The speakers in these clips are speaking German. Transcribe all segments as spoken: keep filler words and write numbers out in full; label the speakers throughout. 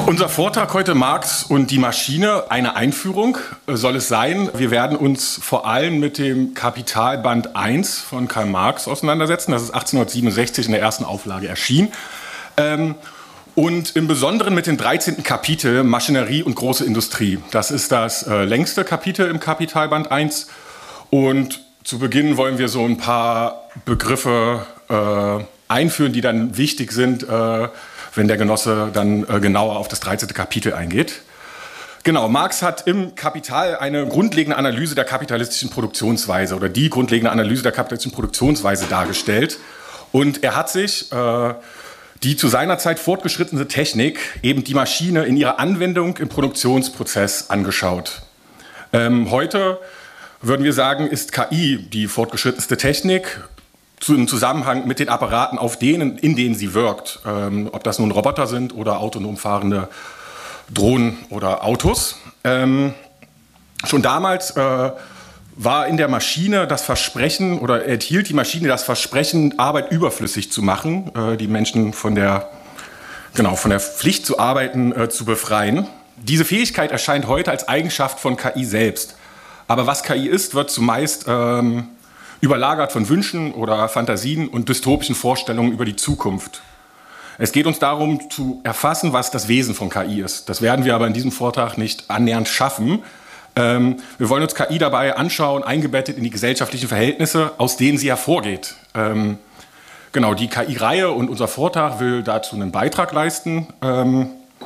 Speaker 1: Unser Vortrag heute, Marx und die Maschine, eine Einführung soll es sein. Wir werden uns vor allem mit dem Kapital Band eins von Karl Marx auseinandersetzen. Das ist achtzehnhundertsiebenundsechzig in der ersten Auflage erschienen. Und im Besonderen mit dem dreizehnten Kapitel Maschinerie und große Industrie. Das ist das äh, längste Kapitel im Kapital Band eins. Und zu Beginn wollen wir so ein paar Begriffe äh, einführen, die dann wichtig sind, äh, wenn der Genosse dann äh, genauer auf das dreizehnte Kapitel eingeht. Genau, Marx hat im Kapital eine grundlegende Analyse der kapitalistischen Produktionsweise oder die grundlegende Analyse der kapitalistischen Produktionsweise dargestellt. Und er hat sich äh, die zu seiner Zeit fortgeschrittene Technik, eben die Maschine in ihrer Anwendung im Produktionsprozess angeschaut. Ähm, heute würden wir sagen, ist K I die fortgeschrittenste Technik zu, im Zusammenhang mit den Apparaten, auf denen, in denen sie wirkt. Ähm, ob das nun Roboter sind oder autonom fahrende Drohnen oder Autos. Ähm, schon damals äh, war in der Maschine das Versprechen oder enthielt die Maschine das Versprechen, Arbeit überflüssig zu machen, äh, die Menschen von der, genau, von der Pflicht zu arbeiten äh, zu befreien. Diese Fähigkeit erscheint heute als Eigenschaft von K I selbst. Aber was K I ist, wird zumeist ähm, überlagert von Wünschen oder Fantasien und dystopischen Vorstellungen über die Zukunft. Es geht uns darum zu erfassen, was das Wesen von K I ist. Das werden wir aber in diesem Vortrag nicht annähernd schaffen. Ähm, wir wollen uns K I dabei anschauen, eingebettet in die gesellschaftlichen Verhältnisse, aus denen sie hervorgeht. Ähm, genau, die K I-Reihe und unser Vortrag will dazu einen Beitrag leisten, ähm,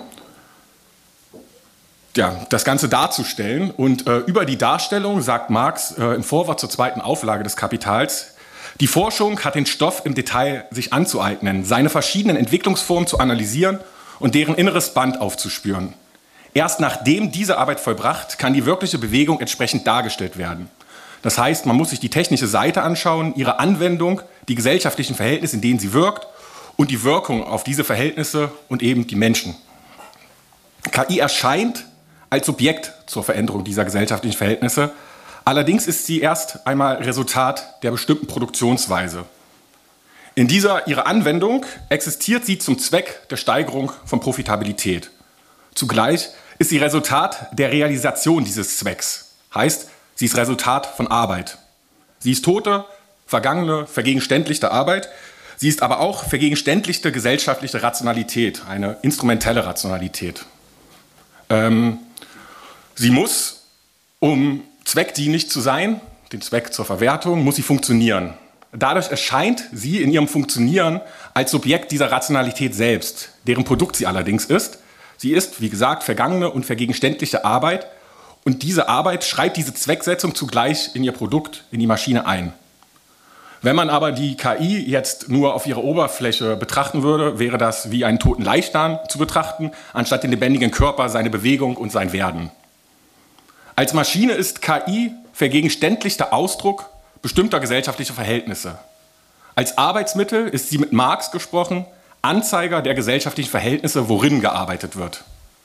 Speaker 1: ja, das Ganze darzustellen. Und äh, über die Darstellung sagt Marx äh, im Vorwort zur zweiten Auflage des Kapitals: Die Forschung hat den Stoff im Detail sich anzueignen, seine verschiedenen Entwicklungsformen zu analysieren und deren inneres Band aufzuspüren. Erst nachdem diese Arbeit vollbracht, kann die wirkliche Bewegung entsprechend dargestellt werden. Das heißt, man muss sich die technische Seite anschauen, ihre Anwendung, die gesellschaftlichen Verhältnisse, in denen sie wirkt und die Wirkung auf diese Verhältnisse und eben die Menschen. K I erscheint als Subjekt zur Veränderung dieser gesellschaftlichen Verhältnisse. Allerdings ist sie erst einmal Resultat der bestimmten Produktionsweise. In dieser ihrer Anwendung existiert sie zum Zweck der Steigerung von Profitabilität. Zugleich ist sie Resultat der Realisation dieses Zwecks. Heißt, sie ist Resultat von Arbeit. Sie ist tote, vergangene, vergegenständlichte Arbeit. Sie ist aber auch vergegenständlichte gesellschaftliche Rationalität, eine instrumentelle Rationalität. Ähm, sie muss, um zweckdienlich zu sein, den Zweck zur Verwertung, muss sie funktionieren. Dadurch erscheint sie in ihrem Funktionieren als Subjekt dieser Rationalität selbst, deren Produkt sie allerdings ist. Sie ist, wie gesagt, vergangene und vergegenständliche Arbeit und diese Arbeit schreibt diese Zwecksetzung zugleich in ihr Produkt, in die Maschine ein. Wenn man aber die K I jetzt nur auf ihrer Oberfläche betrachten würde, wäre das wie einen toten Leichnam zu betrachten, anstatt den lebendigen Körper, seine Bewegung und sein Werden. Als Maschine ist K I vergegenständlichter Ausdruck bestimmter gesellschaftlicher Verhältnisse. Als Arbeitsmittel ist sie mit Marx gesprochen Anzeiger der gesellschaftlichen Verhältnisse, worin gearbeitet wird.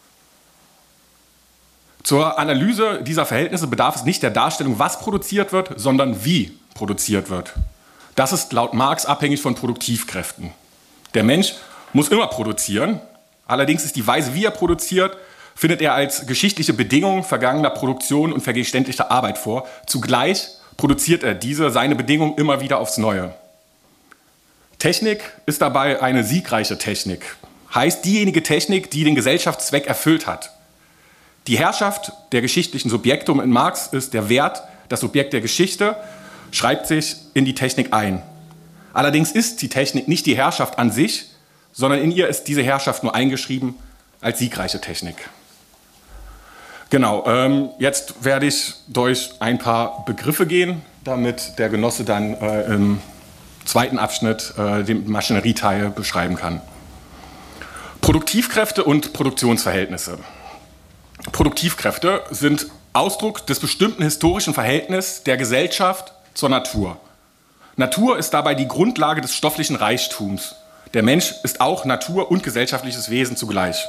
Speaker 1: Zur Analyse dieser Verhältnisse bedarf es nicht der Darstellung, was produziert wird, sondern wie produziert wird. Das ist laut Marx abhängig von Produktivkräften. Der Mensch muss immer produzieren, allerdings ist die Weise, wie er produziert, findet er als geschichtliche Bedingung vergangener Produktion und vergegenständlicher Arbeit vor. Zugleich produziert er diese, seine Bedingungen immer wieder aufs Neue. Technik ist dabei eine siegreiche Technik, heißt diejenige Technik, die den Gesellschaftszweck erfüllt hat. Die Herrschaft der geschichtlichen Subjekte, in Marx ist der Wert, das Subjekt der Geschichte, schreibt sich in die Technik ein. Allerdings ist die Technik nicht die Herrschaft an sich, sondern in ihr ist diese Herrschaft nur eingeschrieben als siegreiche Technik. Genau, ähm, jetzt werde ich durch ein paar Begriffe gehen, damit der Genosse dann äh, im zweiten Abschnitt äh, den Maschinerieteil beschreiben kann. Produktivkräfte und Produktionsverhältnisse. Produktivkräfte sind Ausdruck des bestimmten historischen Verhältnisses der Gesellschaft zur Natur. Natur ist dabei die Grundlage des stofflichen Reichtums. Der Mensch ist auch Natur und gesellschaftliches Wesen zugleich.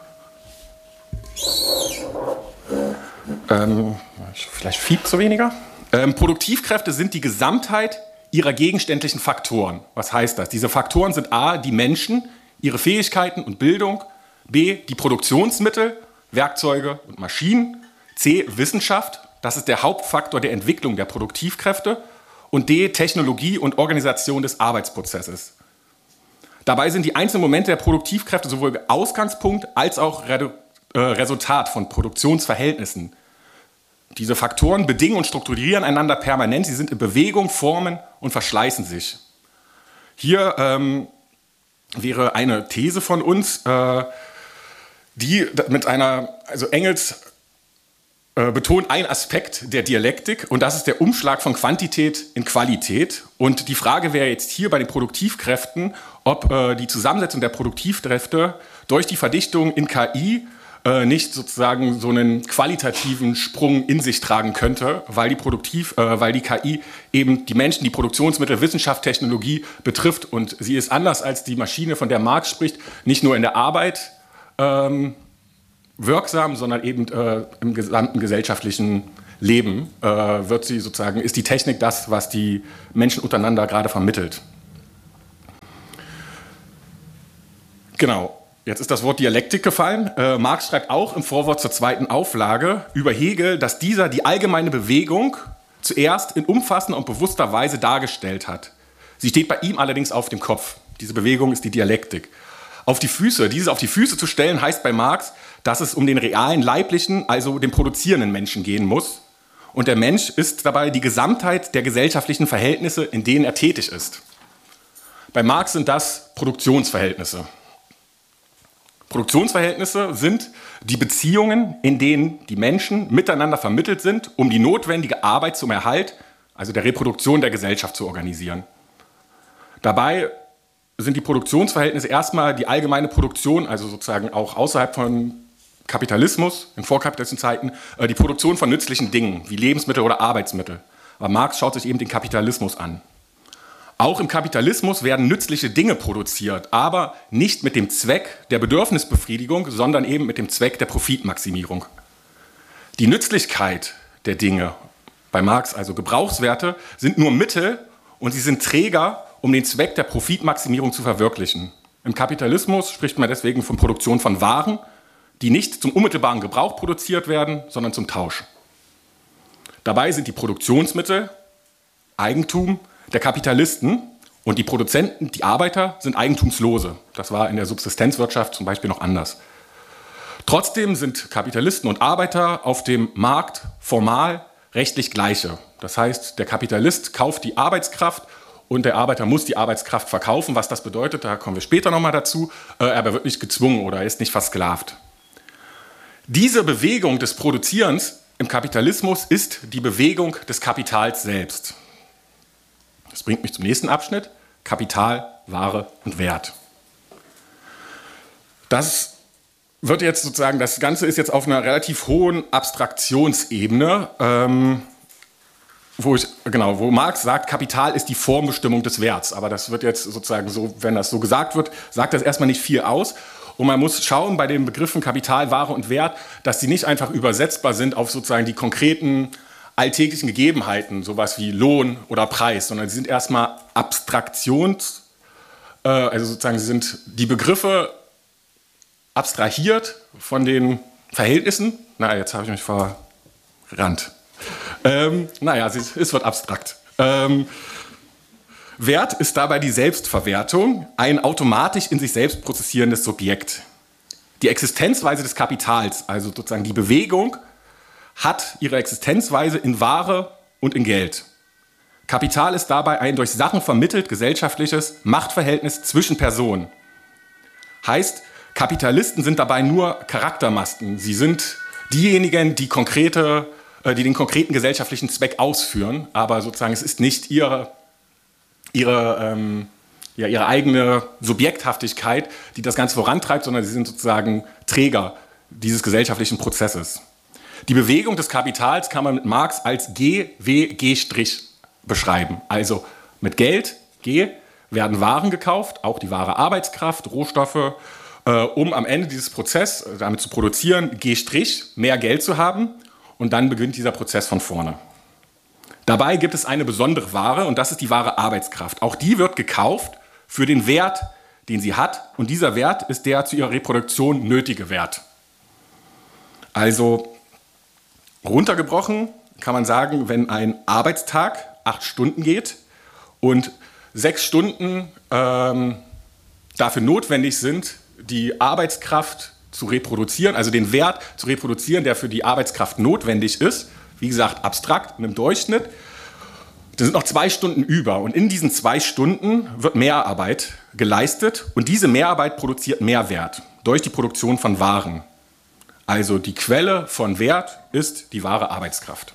Speaker 1: Ähm, vielleicht fiebt so weniger. Ähm, Produktivkräfte sind die Gesamtheit ihrer gegenständlichen Faktoren. Was heißt das? Diese Faktoren sind a, die Menschen, ihre Fähigkeiten und Bildung, B, die Produktionsmittel, Werkzeuge und Maschinen. C, Wissenschaft, das ist der Hauptfaktor der Entwicklung der Produktivkräfte. Und D, Technologie und Organisation des Arbeitsprozesses. Dabei sind die einzelnen Momente der Produktivkräfte sowohl Ausgangspunkt als auch Redu- äh, Resultat von Produktionsverhältnissen. Diese Faktoren bedingen und strukturieren einander permanent, sie sind in Bewegung, formen und verschleißen sich. Hier ähm, wäre eine These von uns, äh, die mit einer, also Engels äh, betont einen Aspekt der Dialektik und das ist der Umschlag von Quantität in Qualität. Und die Frage wäre jetzt hier bei den Produktivkräften, ob äh, die Zusammensetzung der Produktivkräfte durch die Verdichtung in K I äh, nicht sozusagen so einen qualitativen Sprung in sich tragen könnte, weil die, Produktiv, äh, weil die K I eben die Menschen, die Produktionsmittel, Wissenschaft, Technologie betrifft und sie ist anders als die Maschine, von der Marx spricht, nicht nur in der Arbeit ähm, wirksam, sondern eben äh, im gesamten gesellschaftlichen Leben äh, wird sie sozusagen, ist die Technik das, was die Menschen untereinander gerade vermittelt. Genau, jetzt ist das Wort Dialektik gefallen. Äh, Marx schreibt auch im Vorwort zur zweiten Auflage über Hegel, dass dieser die allgemeine Bewegung zuerst in umfassender und bewusster Weise dargestellt hat. Sie steht bei ihm allerdings auf dem Kopf. Diese Bewegung ist die Dialektik. Auf die Füße, diese auf die Füße zu stellen, heißt bei Marx, dass es um den realen, leiblichen, also den produzierenden Menschen gehen muss. Und der Mensch ist dabei die Gesamtheit der gesellschaftlichen Verhältnisse, in denen er tätig ist. Bei Marx sind das Produktionsverhältnisse. Produktionsverhältnisse sind die Beziehungen, in denen die Menschen miteinander vermittelt sind, um die notwendige Arbeit zum Erhalt, also der Reproduktion der Gesellschaft zu organisieren. Dabei sind die Produktionsverhältnisse erstmal die allgemeine Produktion, also sozusagen auch außerhalb von Kapitalismus, in vorkapitalistischen Zeiten, die Produktion von nützlichen Dingen, wie Lebensmittel oder Arbeitsmittel. Aber Marx schaut sich eben den Kapitalismus an. Auch im Kapitalismus werden nützliche Dinge produziert, aber nicht mit dem Zweck der Bedürfnisbefriedigung, sondern eben mit dem Zweck der Profitmaximierung. Die Nützlichkeit der Dinge, bei Marx also Gebrauchswerte, sind nur Mittel und sie sind Träger, um den Zweck der Profitmaximierung zu verwirklichen. Im Kapitalismus spricht man deswegen von Produktion von Waren, die nicht zum unmittelbaren Gebrauch produziert werden, sondern zum Tausch. Dabei sind die Produktionsmittel Eigentum der Kapitalisten und die Produzenten, die Arbeiter, sind Eigentumslose. Das war in der Subsistenzwirtschaft zum Beispiel noch anders. Trotzdem sind Kapitalisten und Arbeiter auf dem Markt formal rechtlich gleiche. Das heißt, der Kapitalist kauft die Arbeitskraft und der Arbeiter muss die Arbeitskraft verkaufen. Was das bedeutet, da kommen wir später nochmal dazu. Aber er wird nicht gezwungen oder ist nicht versklavt. Diese Bewegung des Produzierens im Kapitalismus ist die Bewegung des Kapitals selbst. Das bringt mich zum nächsten Abschnitt. Kapital, Ware und Wert. Das wird jetzt sozusagen, das Ganze ist jetzt auf einer relativ hohen Abstraktionsebene. Ähm, Wo, ich, genau, wo Marx sagt, Kapital ist die Formbestimmung des Werts. Aber das wird jetzt sozusagen so, wenn das so gesagt wird, sagt das erstmal nicht viel aus. Und man muss schauen bei den Begriffen Kapital, Ware und Wert, dass sie nicht einfach übersetzbar sind auf sozusagen die konkreten alltäglichen Gegebenheiten, sowas wie Lohn oder Preis, sondern sie sind erstmal Abstraktions, äh, also sozusagen sie sind die Begriffe abstrahiert von den Verhältnissen. Na, jetzt habe ich mich verrannt. Ähm, naja, es, es wird abstrakt. Ähm, Wert ist dabei die Selbstverwertung, ein automatisch in sich selbst prozessierendes Subjekt. Die Existenzweise des Kapitals, also sozusagen die Bewegung, hat ihre Existenzweise in Ware und in Geld. Kapital ist dabei ein durch Sachen vermittelt gesellschaftliches Machtverhältnis zwischen Personen. Heißt, Kapitalisten sind dabei nur Charaktermasken. Sie sind diejenigen, die konkrete die den konkreten gesellschaftlichen Zweck ausführen, aber sozusagen es ist nicht ihre, ihre, ähm, ja, ihre eigene Subjekthaftigkeit, die das Ganze vorantreibt, sondern sie sind sozusagen Träger dieses gesellschaftlichen Prozesses. Die Bewegung des Kapitals kann man mit Marx als G W G' beschreiben. Also mit Geld, G, werden Waren gekauft, auch die wahre Arbeitskraft, Rohstoffe, äh, um am Ende dieses Prozesses, damit zu produzieren, G', mehr Geld zu haben. Und dann beginnt dieser Prozess von vorne. Dabei gibt es eine besondere Ware und das ist die wahre Arbeitskraft. Auch die wird gekauft für den Wert, den sie hat. Und dieser Wert ist der zu ihrer Reproduktion nötige Wert. Also runtergebrochen kann man sagen, wenn ein Arbeitstag acht Stunden geht und sechs Stunden ähm, dafür notwendig sind, die Arbeitskraft zu reproduzieren, also den Wert zu reproduzieren, der für die Arbeitskraft notwendig ist, wie gesagt, abstrakt, in einem Durchschnitt, da sind noch zwei Stunden über. Und in diesen zwei Stunden wird Mehrarbeit geleistet und diese Mehrarbeit produziert Mehrwert durch die Produktion von Waren. Also die Quelle von Wert ist die wahre Arbeitskraft.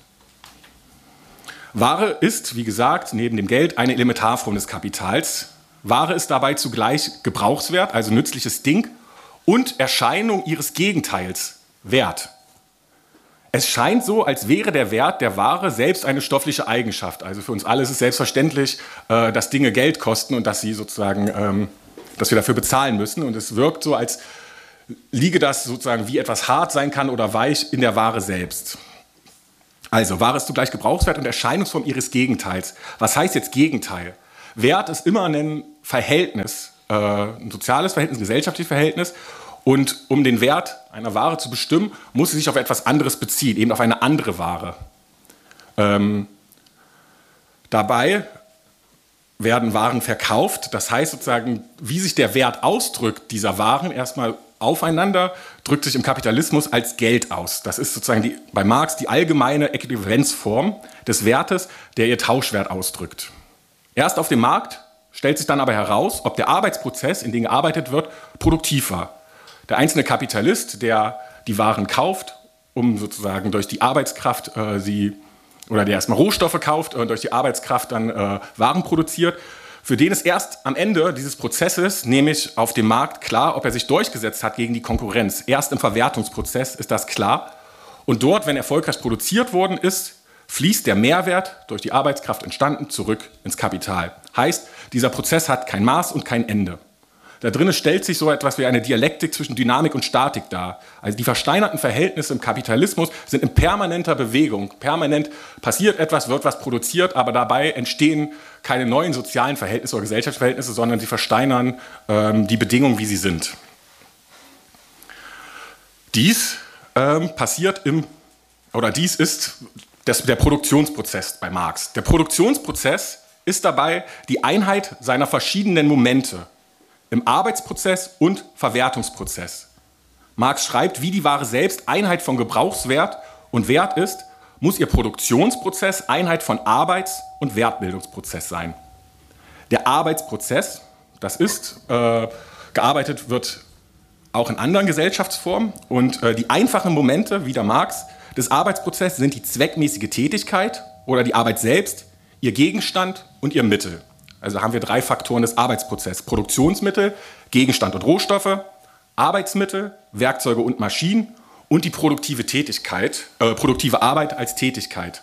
Speaker 1: Ware ist, wie gesagt, neben dem Geld eine Elementarform des Kapitals. Ware ist dabei zugleich Gebrauchswert, also nützliches Ding, und Erscheinung ihres Gegenteils, Wert. Es scheint so, als wäre der Wert der Ware selbst eine stoffliche Eigenschaft. Also für uns alle ist es selbstverständlich, äh, dass Dinge Geld kosten und dass sie sozusagen, ähm, dass wir dafür bezahlen müssen. Und es wirkt so, als liege das sozusagen, wie etwas hart sein kann oder weich, in der Ware selbst. Also, Ware ist zugleich Gebrauchswert und Erscheinungsform ihres Gegenteils. Was heißt jetzt Gegenteil? Wert ist immer ein Verhältnis, äh, ein soziales Verhältnis, ein gesellschaftliches Verhältnis. Und um den Wert einer Ware zu bestimmen, muss sie sich auf etwas anderes beziehen, eben auf eine andere Ware. Ähm, dabei werden Waren verkauft. Das heißt sozusagen, wie sich der Wert ausdrückt dieser Waren erstmal aufeinander, drückt sich im Kapitalismus als Geld aus. Das ist sozusagen die, bei Marx die allgemeine Äquivalenzform des Wertes, der ihr Tauschwert ausdrückt. Erst auf dem Markt stellt sich dann aber heraus, ob der Arbeitsprozess, in dem gearbeitet wird, produktiv war. Der einzelne Kapitalist, der die Waren kauft, um sozusagen durch die Arbeitskraft äh, sie, oder der erstmal Rohstoffe kauft und durch die Arbeitskraft dann äh, Waren produziert, für den ist erst am Ende dieses Prozesses, nämlich auf dem Markt, klar, ob er sich durchgesetzt hat gegen die Konkurrenz. Erst im Verwertungsprozess ist das klar. Und dort, wenn erfolgreich produziert worden ist, fließt der Mehrwert, durch die Arbeitskraft entstanden, zurück ins Kapital. Heißt, dieser Prozess hat kein Maß und kein Ende. Da drinnen stellt sich so etwas wie eine Dialektik zwischen Dynamik und Statik dar. Also die versteinerten Verhältnisse im Kapitalismus sind in permanenter Bewegung. Permanent passiert etwas, wird was produziert, aber dabei entstehen keine neuen sozialen Verhältnisse oder Gesellschaftsverhältnisse, sondern sie versteinern ähm, die Bedingungen, wie sie sind. Dies ähm, passiert im, oder dies ist das, der Produktionsprozess bei Marx. Der Produktionsprozess ist dabei die Einheit seiner verschiedenen Momente im Arbeitsprozess und Verwertungsprozess. Marx schreibt, wie die Ware selbst Einheit von Gebrauchswert und Wert ist, muss ihr Produktionsprozess Einheit von Arbeits- und Wertbildungsprozess sein. Der Arbeitsprozess, das ist, äh, gearbeitet wird auch in anderen Gesellschaftsformen und äh, die einfachen Momente, wie der Marx, des Arbeitsprozesses sind die zweckmäßige Tätigkeit oder die Arbeit selbst, ihr Gegenstand und ihr Mittel. Also haben wir drei Faktoren des Arbeitsprozesses: Produktionsmittel, Gegenstand und Rohstoffe, Arbeitsmittel, Werkzeuge und Maschinen und die produktive Tätigkeit, äh, produktive Arbeit als Tätigkeit.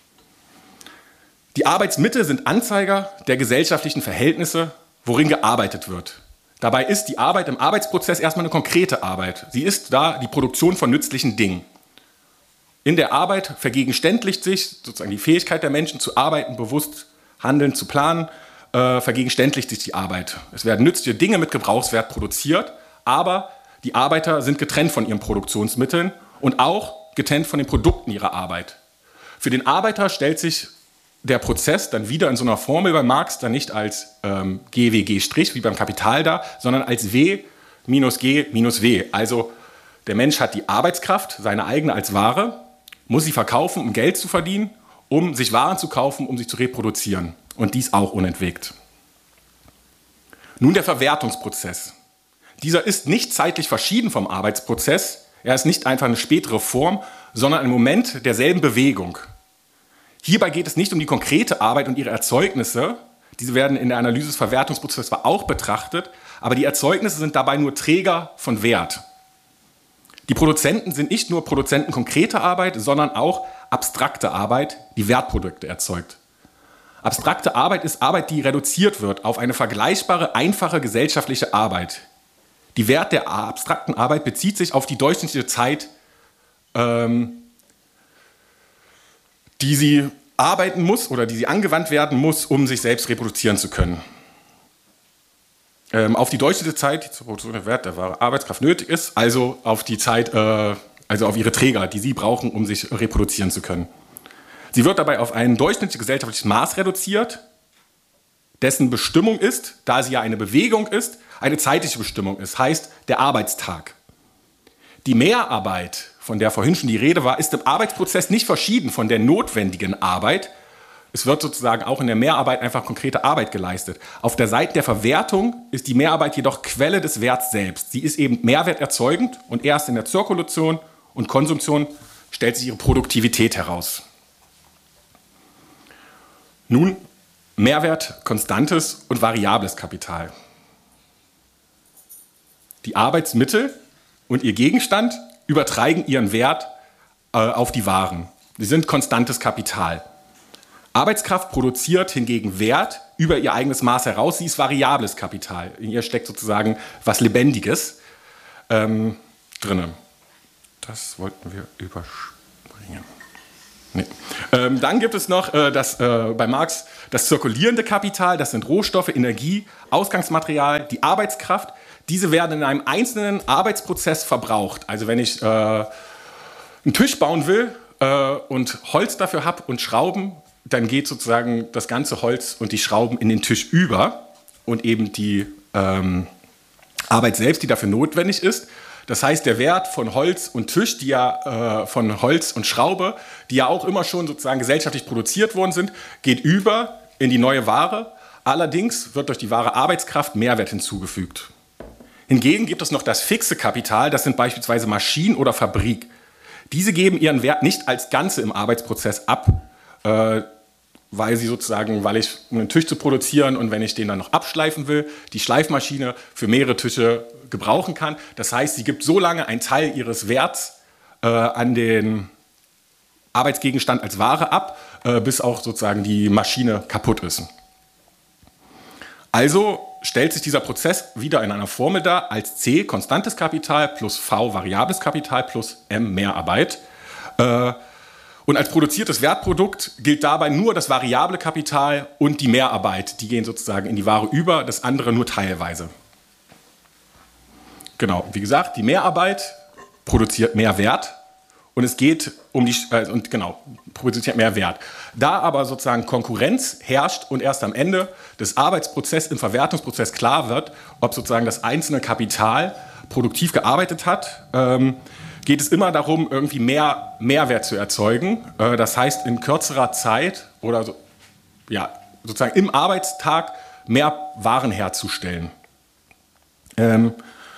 Speaker 1: Die Arbeitsmittel sind Anzeiger der gesellschaftlichen Verhältnisse, worin gearbeitet wird. Dabei ist die Arbeit im Arbeitsprozess erstmal eine konkrete Arbeit. Sie ist da die Produktion von nützlichen Dingen. In der Arbeit vergegenständlicht sich sozusagen die Fähigkeit der Menschen zu arbeiten, bewusst handeln, zu planen, äh, vergegenständlicht sich die Arbeit. Es werden nützliche Dinge mit Gebrauchswert produziert, aber die Arbeiter sind getrennt von ihren Produktionsmitteln und auch getrennt von den Produkten ihrer Arbeit. Für den Arbeiter stellt sich der Prozess dann wieder in so einer Formel bei Marx dann nicht als ähm, G W G' wie beim Kapital dar, sondern als W minus G minus W. Also der Mensch hat die Arbeitskraft, seine eigene als Ware, muss sie verkaufen, um Geld zu verdienen, um sich Waren zu kaufen, um sich zu reproduzieren. Und dies auch unentwegt. Nun der Verwertungsprozess. Dieser ist nicht zeitlich verschieden vom Arbeitsprozess. Er ist nicht einfach eine spätere Form, sondern ein Moment derselben Bewegung. Hierbei geht es nicht um die konkrete Arbeit und ihre Erzeugnisse. Diese werden in der Analyse des Verwertungsprozesses zwar auch betrachtet, aber die Erzeugnisse sind dabei nur Träger von Wert. Die Produzenten sind nicht nur Produzenten konkreter Arbeit, sondern auch abstrakte Arbeit, die Wertprodukte erzeugt. Abstrakte Arbeit ist Arbeit, die reduziert wird auf eine vergleichbare, einfache gesellschaftliche Arbeit. Die Wert der abstrakten Arbeit bezieht sich auf die durchschnittliche Zeit, ähm, die sie arbeiten muss oder die sie angewandt werden muss, um sich selbst reproduzieren zu können. ähm, auf die durchschnittliche Zeit, die zur Produktion der Wert der Ware Arbeitskraft nötig ist, also auf die Zeit, äh, also auf ihre Träger, die sie brauchen, um sich reproduzieren zu können. Sie wird dabei auf ein durchschnittliches gesellschaftliches Maß reduziert, dessen Bestimmung ist, da sie ja eine Bewegung ist, eine zeitliche Bestimmung ist, heißt der Arbeitstag. Die Mehrarbeit, von der vorhin schon die Rede war, ist im Arbeitsprozess nicht verschieden von der notwendigen Arbeit. Es wird sozusagen auch in der Mehrarbeit einfach konkrete Arbeit geleistet. Auf der Seite der Verwertung ist die Mehrarbeit jedoch Quelle des Werts selbst. Sie ist eben mehrwerterzeugend und erst in der Zirkulation und Konsumtion stellt sich ihre Produktivität heraus. Nun, Mehrwert, konstantes und variables Kapital. Die Arbeitsmittel und ihr Gegenstand übertragen ihren Wert äh, auf die Waren. Sie sind konstantes Kapital. Arbeitskraft produziert hingegen Wert über ihr eigenes Maß heraus. Sie ist variables Kapital. In ihr steckt sozusagen was Lebendiges ähm, drin. Das wollten wir überspringen. Nee. Ähm, dann gibt es noch äh, das, äh, bei Marx das zirkulierende Kapital. Das sind Rohstoffe, Energie, Ausgangsmaterial, die Arbeitskraft. Diese werden in einem einzelnen Arbeitsprozess verbraucht. Also wenn ich äh, einen Tisch bauen will äh, und Holz dafür habe und Schrauben, dann geht sozusagen das ganze Holz und die Schrauben in den Tisch über und eben die ähm, Arbeit selbst, die dafür notwendig ist. Das heißt, der Wert von Holz und Tisch, die ja äh, von Holz und Schraube, die ja auch immer schon sozusagen gesellschaftlich produziert worden sind, geht über in die neue Ware. Allerdings wird durch die wahre Arbeitskraft Mehrwert hinzugefügt. Hingegen gibt es noch das fixe Kapital, das sind beispielsweise Maschinen oder Fabrik. Diese geben ihren Wert nicht als Ganze im Arbeitsprozess ab, äh, weil sie sozusagen, weil ich, um einen Tisch zu produzieren und wenn ich den dann noch abschleifen will, die Schleifmaschine für mehrere Tische gebrauchen kann. Das heißt, sie gibt so lange einen Teil ihres Werts äh, an den Arbeitsgegenstand als Ware ab, äh, bis auch sozusagen die Maschine kaputt ist. Also stellt sich dieser Prozess wieder in einer Formel dar als C konstantes Kapital plus V variables Kapital plus M Mehrarbeit. Äh, Und als produziertes Wertprodukt gilt dabei nur das variable Kapital und die Mehrarbeit. Die gehen sozusagen in die Ware über, das andere nur teilweise. Genau, wie gesagt, die Mehrarbeit produziert mehr Wert und es geht um die, äh, und genau, produziert mehr Wert. Da aber sozusagen Konkurrenz herrscht und erst am Ende des Arbeitsprozesses, im Verwertungsprozess klar wird, ob sozusagen das einzelne Kapital produktiv gearbeitet hat, ähm, geht es immer darum, irgendwie mehr Mehrwert zu erzeugen. Das heißt, in kürzerer Zeit oder so, ja, sozusagen im Arbeitstag mehr Waren herzustellen. Ähm,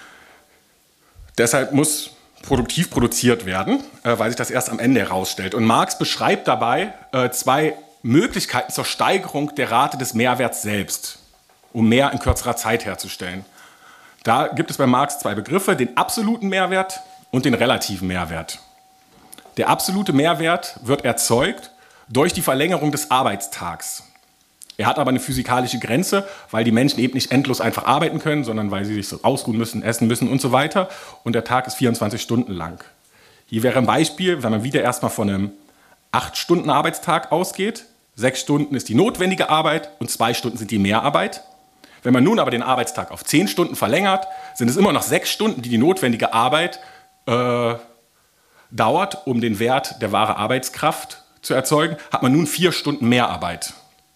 Speaker 1: deshalb muss produktiv produziert werden, äh, weil sich das erst am Ende herausstellt. Und Marx beschreibt dabei äh, zwei Möglichkeiten zur Steigerung der Rate des Mehrwerts selbst, um mehr in kürzerer Zeit herzustellen. Da gibt es bei Marx zwei Begriffe, den absoluten Mehrwert und den relativen Mehrwert. Der absolute Mehrwert wird erzeugt durch die Verlängerung des Arbeitstags. Er hat aber eine physikalische Grenze, weil die Menschen eben nicht endlos einfach arbeiten können, sondern weil sie sich so ausruhen müssen, essen müssen und so weiter. Und der Tag ist vierundzwanzig Stunden lang. Hier wäre ein Beispiel, wenn man wieder erstmal von einem acht Stunden Arbeitstag ausgeht. Sechs Stunden ist die notwendige Arbeit und zwei Stunden sind die Mehrarbeit. Wenn man nun aber den Arbeitstag auf zehn Stunden verlängert, sind es immer noch sechs Stunden, die die notwendige Arbeit äh, dauert, um den Wert der wahre Arbeitskraft zu erzeugen, hat man nun vier Stunden Mehrarbeit.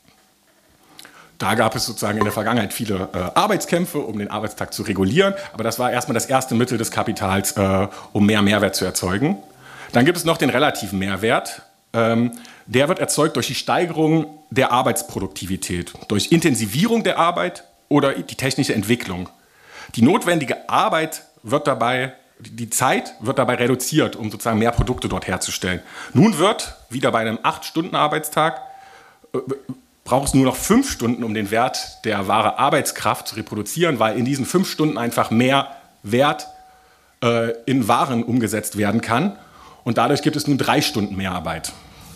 Speaker 1: Da gab es sozusagen in der Vergangenheit viele äh, Arbeitskämpfe, um den Arbeitstag zu regulieren, aber das war erstmal das erste Mittel des Kapitals, äh, um mehr Mehrwert zu erzeugen. Dann gibt es noch den relativen Mehrwert. Ähm, der wird erzeugt durch die Steigerung der Arbeitsproduktivität, durch Intensivierung der Arbeit oder die technische Entwicklung. Die notwendige Arbeit wird dabei, die Zeit wird dabei reduziert, um sozusagen mehr Produkte dort herzustellen. Nun wird, wieder bei einem acht Stunden Arbeitstag, äh, braucht es nur noch fünf Stunden, um den Wert der wahre Arbeitskraft zu reproduzieren, weil in diesen fünf Stunden einfach mehr Wert äh, in Waren umgesetzt werden kann. Und dadurch gibt es nun drei Stunden Mehrarbeit.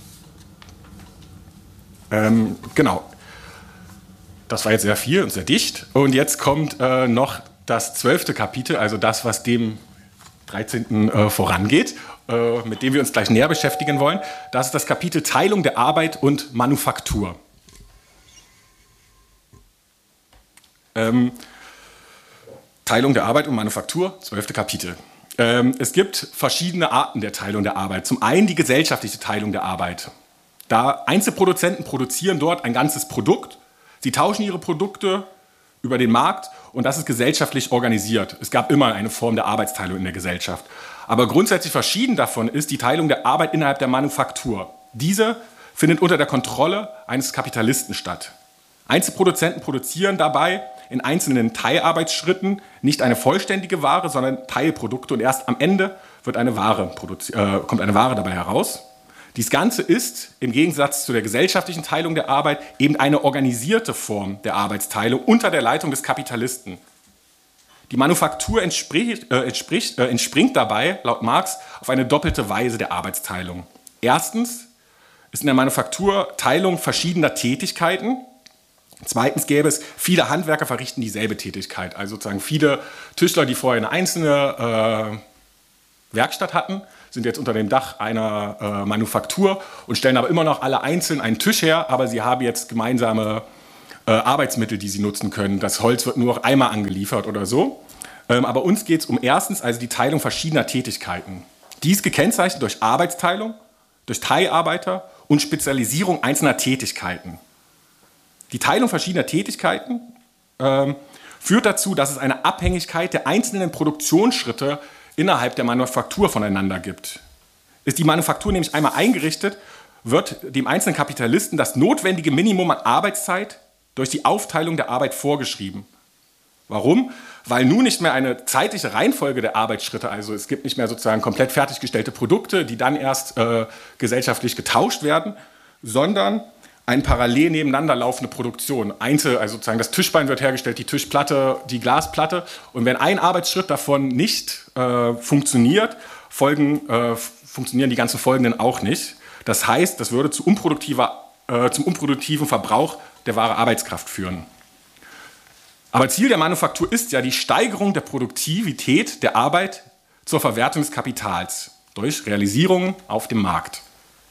Speaker 1: Ähm, genau. Das war jetzt sehr viel und sehr dicht. Und jetzt kommt äh, noch das zwölfte Kapitel, also das, was dem dreizehnten Äh, vorangeht, äh, mit dem wir uns gleich näher beschäftigen wollen. Das ist das Kapitel Teilung der Arbeit und Manufaktur. Ähm, Teilung der Arbeit und Manufaktur, zwölfte Kapitel. Ähm, es gibt verschiedene Arten der Teilung der Arbeit. Zum einen die gesellschaftliche Teilung der Arbeit. Da Einzelproduzenten produzieren dort ein ganzes Produkt, sie tauschen ihre Produkte über den Markt und das ist gesellschaftlich organisiert. Es gab immer eine Form der Arbeitsteilung in der Gesellschaft. Aber grundsätzlich verschieden davon ist die Teilung der Arbeit innerhalb der Manufaktur. Diese findet unter der Kontrolle eines Kapitalisten statt. Einzelproduzenten produzieren dabei in einzelnen Teilarbeitsschritten nicht eine vollständige Ware, sondern Teilprodukte und erst am Ende wird eine Ware äh, kommt eine Ware dabei heraus. Dies Ganze ist im Gegensatz zu der gesellschaftlichen Teilung der Arbeit eben eine organisierte Form der Arbeitsteilung unter der Leitung des Kapitalisten. Die Manufaktur entspricht, äh, entspricht, äh, entspringt dabei, laut Marx, auf eine doppelte Weise der Arbeitsteilung. Erstens ist in der Manufaktur Teilung verschiedener Tätigkeiten. Zweitens gäbe es, viele Handwerker verrichten dieselbe Tätigkeit. Also sozusagen viele Tischler, die vorher eine einzelne äh, Werkstatt hatten, sind jetzt unter dem Dach einer äh, Manufaktur und stellen aber immer noch alle einzeln einen Tisch her, aber sie haben jetzt gemeinsame äh, Arbeitsmittel, die sie nutzen können. Das Holz wird nur noch einmal angeliefert oder so. Ähm, aber uns geht es um erstens also die Teilung verschiedener Tätigkeiten. Dies gekennzeichnet durch Arbeitsteilung, durch Teilarbeiter und Spezialisierung einzelner Tätigkeiten. Die Teilung verschiedener Tätigkeiten ähm, führt dazu, dass es eine Abhängigkeit der einzelnen Produktionsschritte innerhalb der Manufaktur voneinander gibt. Ist die Manufaktur nämlich einmal eingerichtet, wird dem einzelnen Kapitalisten das notwendige Minimum an Arbeitszeit durch die Aufteilung der Arbeit vorgeschrieben. Warum? Weil nun nicht mehr eine zeitliche Reihenfolge der Arbeitsschritte, also es gibt nicht mehr sozusagen komplett fertiggestellte Produkte, die dann erst äh, gesellschaftlich getauscht werden, sondern eine parallel nebeneinander laufende Produktion. Einzel, also sozusagen das Tischbein wird hergestellt, die Tischplatte, die Glasplatte. Und wenn ein Arbeitsschritt davon nicht äh, funktioniert, folgen, äh, funktionieren die ganzen folgenden auch nicht. Das heißt, das würde zu unproduktiver, äh, zum unproduktiven Verbrauch der wahren Arbeitskraft führen. Aber Ziel der Manufaktur ist ja die Steigerung der Produktivität der Arbeit zur Verwertung des Kapitals durch Realisierungen auf dem Markt.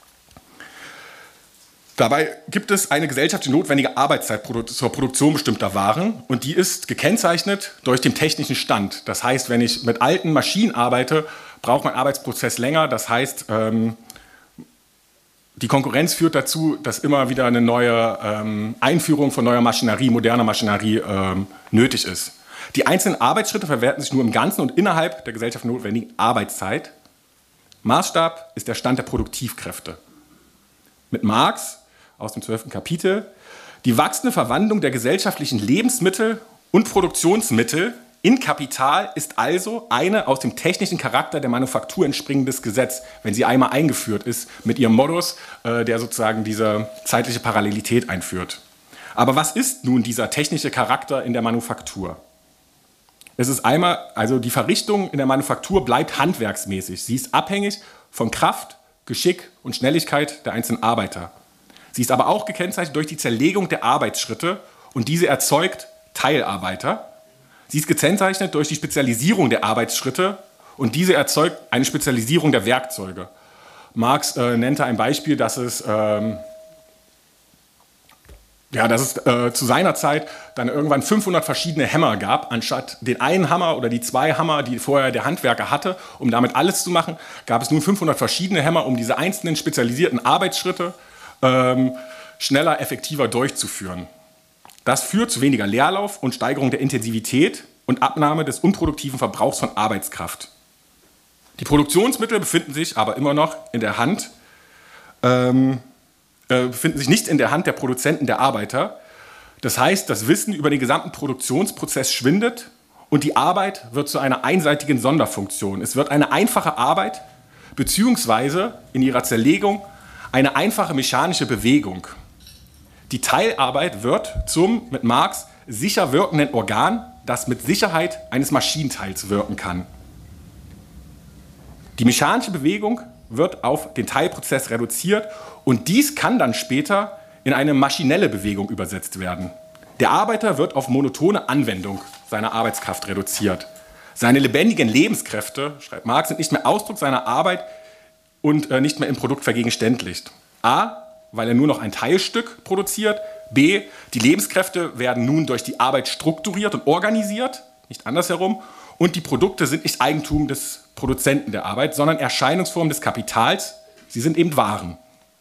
Speaker 1: Dabei gibt es eine gesellschaftlich notwendige Arbeitszeit zur Produktion bestimmter Waren und die ist gekennzeichnet durch den technischen Stand. Das heißt, wenn ich mit alten Maschinen arbeite, braucht mein Arbeitsprozess länger. Das heißt, ähm, die Konkurrenz führt dazu, dass immer wieder eine neue ähm, Einführung von neuer Maschinerie, moderner Maschinerie ähm, nötig ist. Die einzelnen Arbeitsschritte verwerten sich nur im Ganzen und innerhalb der gesellschaftlich notwendigen Arbeitszeit. Maßstab ist der Stand der Produktivkräfte. Mit Marx aus dem zwölften Kapitel, die wachsende Verwandlung der gesellschaftlichen Lebensmittel und Produktionsmittel in Kapital ist also eine aus dem technischen Charakter der Manufaktur entspringendes Gesetz, wenn sie einmal eingeführt ist mit ihrem Modus, äh, der sozusagen diese zeitliche Parallelität einführt. Aber was ist nun dieser technische Charakter in der Manufaktur? Es ist einmal, also die Verrichtung in der Manufaktur bleibt handwerksmäßig. Sie ist abhängig von Kraft, Geschick und Schnelligkeit der einzelnen Arbeiter. Sie ist aber auch gekennzeichnet durch die Zerlegung der Arbeitsschritte und diese erzeugt Teilarbeiter. Sie ist gekennzeichnet durch die Spezialisierung der Arbeitsschritte und diese erzeugt eine Spezialisierung der Werkzeuge. Marx äh, nannte ein Beispiel, dass es, ähm, ja, dass es äh, zu seiner Zeit dann irgendwann fünfhundert verschiedene Hämmer gab. Anstatt den einen Hammer oder die zwei Hammer, die vorher der Handwerker hatte, um damit alles zu machen, gab es nun fünfhundert verschiedene Hämmer, um diese einzelnen spezialisierten Arbeitsschritte ähm, schneller, effektiver durchzuführen. Das führt zu weniger Leerlauf und Steigerung der Intensivität und Abnahme des unproduktiven Verbrauchs von Arbeitskraft. Die Produktionsmittel befinden sich aber immer noch in der Hand, ähm, äh, befinden sich nicht in der Hand der Produzenten, der Arbeiter. Das heißt, das Wissen über den gesamten Produktionsprozess schwindet und die Arbeit wird zu einer einseitigen Sonderfunktion. Es wird eine einfache Arbeit beziehungsweise in ihrer Zerlegung eine einfache mechanische Bewegung. Die Teilarbeit wird zum, mit Marx, sicher wirkenden Organ, das mit Sicherheit eines Maschinenteils wirken kann. Die mechanische Bewegung wird auf den Teilprozess reduziert und dies kann dann später in eine maschinelle Bewegung übersetzt werden. Der Arbeiter wird auf monotone Anwendung seiner Arbeitskraft reduziert. Seine lebendigen Lebenskräfte, schreibt Marx, sind nicht mehr Ausdruck seiner Arbeit und äh, nicht mehr im Produkt vergegenständlicht. A, weil er nur noch ein Teilstück produziert. B, die Lebenskräfte werden nun durch die Arbeit strukturiert und organisiert. nicht andersherum. Und die Produkte sind nicht Eigentum des Produzenten der Arbeit, sondern Erscheinungsform des Kapitals. Sie sind eben Waren.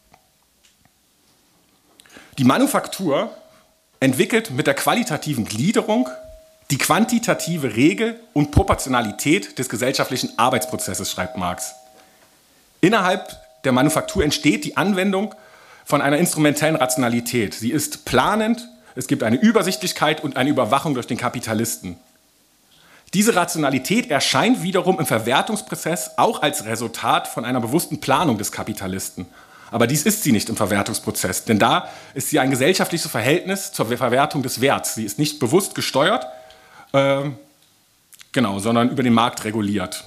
Speaker 1: Die Manufaktur entwickelt mit der qualitativen Gliederung die quantitative Regel und Proportionalität des gesellschaftlichen Arbeitsprozesses, schreibt Marx. Innerhalb der Manufaktur entsteht die Anwendung von einer instrumentellen Rationalität. Sie ist planend, es gibt eine Übersichtlichkeit und eine Überwachung durch den Kapitalisten. Diese Rationalität erscheint wiederum im Verwertungsprozess auch als Resultat von einer bewussten Planung des Kapitalisten. Aber dies ist sie nicht im Verwertungsprozess, denn da ist sie ein gesellschaftliches Verhältnis zur Verwertung des Werts. Sie ist nicht bewusst gesteuert, äh, genau, sondern über den Markt reguliert.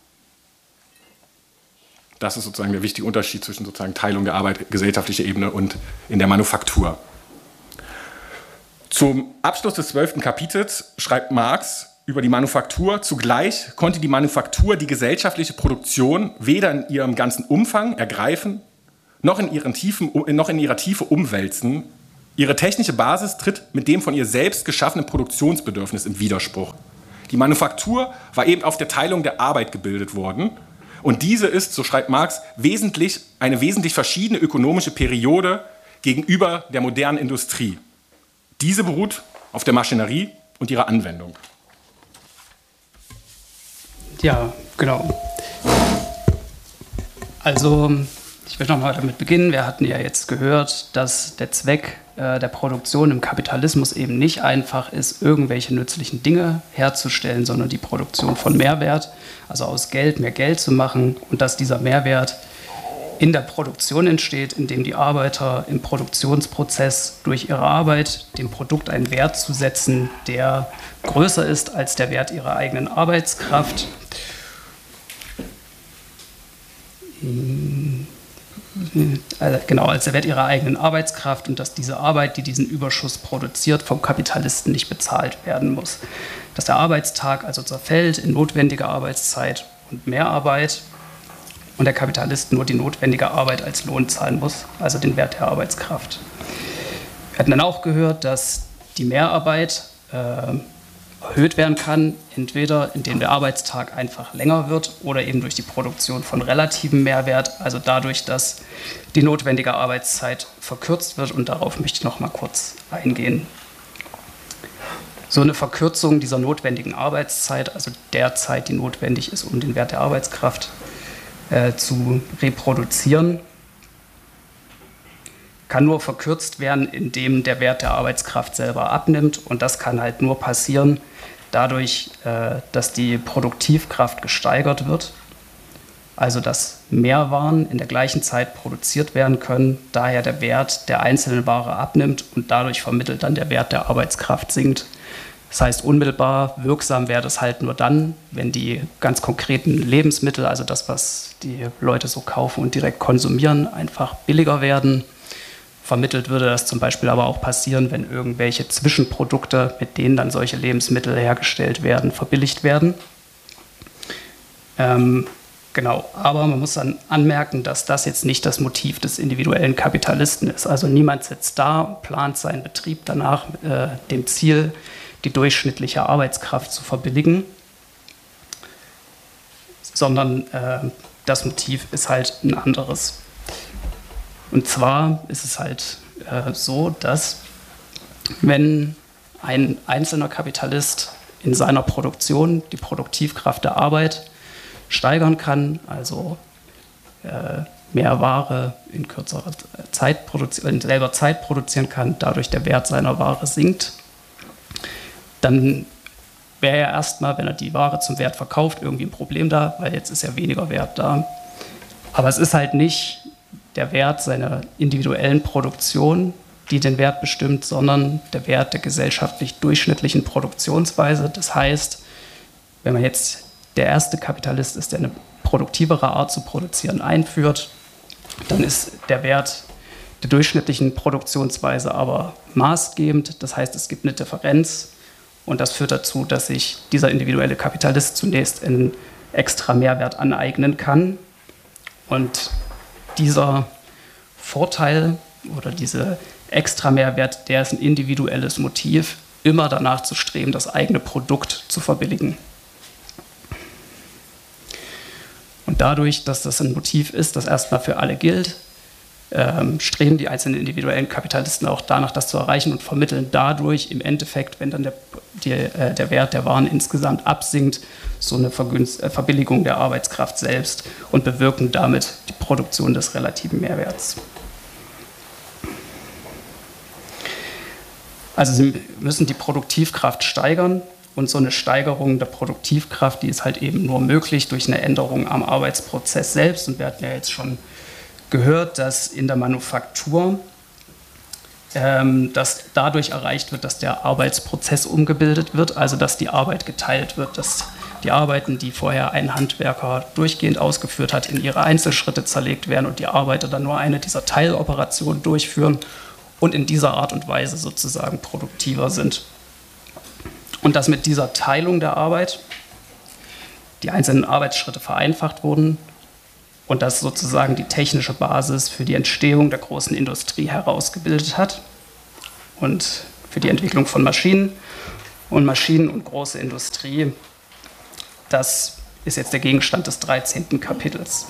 Speaker 1: Das ist sozusagen der wichtige Unterschied zwischen sozusagen Teilung der Arbeit, gesellschaftlicher Ebene und in der Manufaktur. Zum Abschluss des zwölften Kapitels schreibt Marx über die Manufaktur: Zugleich konnte die Manufaktur die gesellschaftliche Produktion weder in ihrem ganzen Umfang ergreifen, noch in, ihren Tiefen, noch in ihrer Tiefe umwälzen. Ihre technische Basis tritt mit dem von ihr selbst geschaffenen Produktionsbedürfnis im Widerspruch. Die Manufaktur war eben auf der Teilung der Arbeit gebildet worden. Und diese ist, so schreibt Marx, wesentlich, eine wesentlich verschiedene ökonomische Periode gegenüber der modernen Industrie. Diese beruht auf der Maschinerie und ihrer Anwendung.
Speaker 2: Ja, genau. Also, ich will nochmal damit beginnen. Wir hatten ja jetzt gehört, dass der Zweck äh, der Produktion im Kapitalismus eben nicht einfach ist, irgendwelche nützlichen Dinge herzustellen, sondern die Produktion von Mehrwert, also aus Geld mehr Geld zu machen, und dass dieser Mehrwert in der Produktion entsteht, indem die Arbeiter im Produktionsprozess durch ihre Arbeit dem Produkt einen Wert zusetzen, der größer ist als der Wert ihrer eigenen Arbeitskraft. Also genau, als der Wert ihrer eigenen Arbeitskraft, und dass diese Arbeit, die diesen Überschuss produziert, vom Kapitalisten nicht bezahlt werden muss. Dass der Arbeitstag also zerfällt in notwendige Arbeitszeit und Mehrarbeit und der Kapitalist nur die notwendige Arbeit als Lohn zahlen muss, also den Wert der Arbeitskraft. Wir hatten dann auch gehört, dass die Mehrarbeit äh, erhöht werden kann, entweder indem der Arbeitstag einfach länger wird oder eben durch die Produktion von relativem Mehrwert, also dadurch, dass die notwendige Arbeitszeit verkürzt wird, und darauf möchte ich noch mal kurz eingehen. So eine Verkürzung dieser notwendigen Arbeitszeit, also der Zeit, die notwendig ist, um den Wert der Arbeitskraft äh, zu reproduzieren, kann nur verkürzt werden, indem der Wert der Arbeitskraft selber abnimmt, und das kann halt nur passieren dadurch, äh, dass die Produktivkraft gesteigert wird, also dass mehr Waren in der gleichen Zeit produziert werden können, daher der Wert der einzelnen Ware abnimmt und dadurch vermittelt dann der Wert der Arbeitskraft sinkt. Das heißt, unmittelbar wirksam wäre das halt nur dann, wenn die ganz konkreten Lebensmittel, also das, was die Leute so kaufen und direkt konsumieren, einfach billiger werden. Vermittelt würde das zum Beispiel aber auch passieren, wenn irgendwelche Zwischenprodukte, mit denen dann solche Lebensmittel hergestellt werden, verbilligt werden. Ähm, genau, aber man muss dann anmerken, dass das jetzt nicht das Motiv des individuellen Kapitalisten ist. Also niemand sitzt da und plant seinen Betrieb danach mit äh, dem Ziel, die durchschnittliche Arbeitskraft zu verbilligen, sondern äh, das Motiv ist halt ein anderes. Und zwar ist es halt äh, so, dass wenn ein einzelner Kapitalist in seiner Produktion die Produktivkraft der Arbeit steigern kann, also äh, mehr Ware in kürzerer Zeit in selber Zeit produzieren kann, dadurch der Wert seiner Ware sinkt, dann wäre ja erstmal, wenn er die Ware zum Wert verkauft, irgendwie ein Problem da, weil jetzt ist ja weniger Wert da. Aber es ist halt nicht der Wert seiner individuellen Produktion, die den Wert bestimmt, sondern der Wert der gesellschaftlich durchschnittlichen Produktionsweise. Das heißt, wenn man jetzt der erste Kapitalist ist, der eine produktivere Art zu produzieren einführt, dann ist der Wert der durchschnittlichen Produktionsweise aber maßgebend. Das heißt, es gibt eine Differenz, und das führt dazu, dass sich dieser individuelle Kapitalist zunächst einen extra Mehrwert aneignen kann. Und dieser Vorteil oder dieser extra Mehrwert, der ist ein individuelles Motiv, immer danach zu streben, das eigene Produkt zu verbilligen. Und dadurch, dass das ein Motiv ist, das erstmal für alle gilt, ähm, streben die einzelnen individuellen Kapitalisten auch danach, das zu erreichen und vermitteln dadurch im Endeffekt, wenn dann der, die, äh, der Wert der Waren insgesamt absinkt, so eine Vergünst- äh, Verbilligung der Arbeitskraft selbst und bewirken damit die Produktion des relativen Mehrwerts. Also sie müssen die Produktivkraft steigern und so eine Steigerung der Produktivkraft, die ist halt eben nur möglich durch eine Änderung am Arbeitsprozess selbst. Und wir hatten ja jetzt schon gehört, dass in der Manufaktur ähm, dass dadurch erreicht wird, dass der Arbeitsprozess umgebildet wird, also dass die Arbeit geteilt wird, dass die Arbeiten, die vorher ein Handwerker durchgehend ausgeführt hat, in ihre Einzelschritte zerlegt werden und die Arbeiter dann nur eine dieser Teiloperationen durchführen und in dieser Art und Weise sozusagen produktiver sind. Und dass mit dieser Teilung der Arbeit die einzelnen Arbeitsschritte vereinfacht wurden und das sozusagen die technische Basis für die Entstehung der großen Industrie herausgebildet hat und für die Entwicklung von Maschinen. Und Maschinen und große Industrie, das ist jetzt der Gegenstand des dreizehnten Kapitels.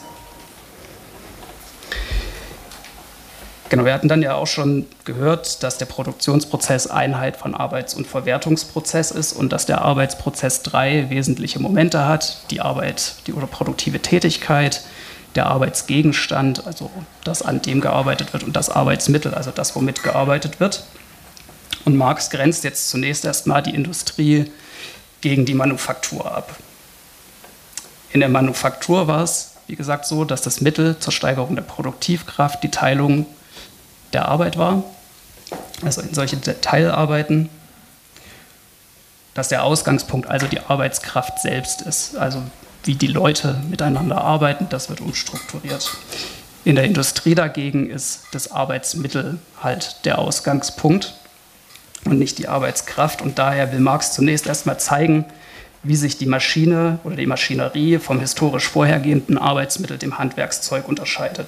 Speaker 2: Genau, wir hatten dann ja auch schon gehört, dass der Produktionsprozess Einheit von Arbeits- und Verwertungsprozess ist und dass der Arbeitsprozess drei wesentliche Momente hat: die Arbeit, die oder produktive Tätigkeit, der Arbeitsgegenstand, also das, an dem gearbeitet wird, und das Arbeitsmittel, also das, womit gearbeitet wird. Und Marx grenzt jetzt zunächst erstmal die Industrie gegen die Manufaktur ab. In der Manufaktur war es, wie gesagt, so, dass das Mittel zur Steigerung der Produktivkraft die Teilung der Arbeit war, also in solche Teilarbeiten, dass der Ausgangspunkt also die Arbeitskraft selbst ist, also wie die Leute miteinander arbeiten, das wird umstrukturiert. In der Industrie dagegen ist das Arbeitsmittel halt der Ausgangspunkt und nicht die Arbeitskraft, und daher will Marx zunächst erstmal zeigen, wie sich die Maschine oder die Maschinerie vom historisch vorhergehenden Arbeitsmittel, dem Handwerkszeug, unterscheidet.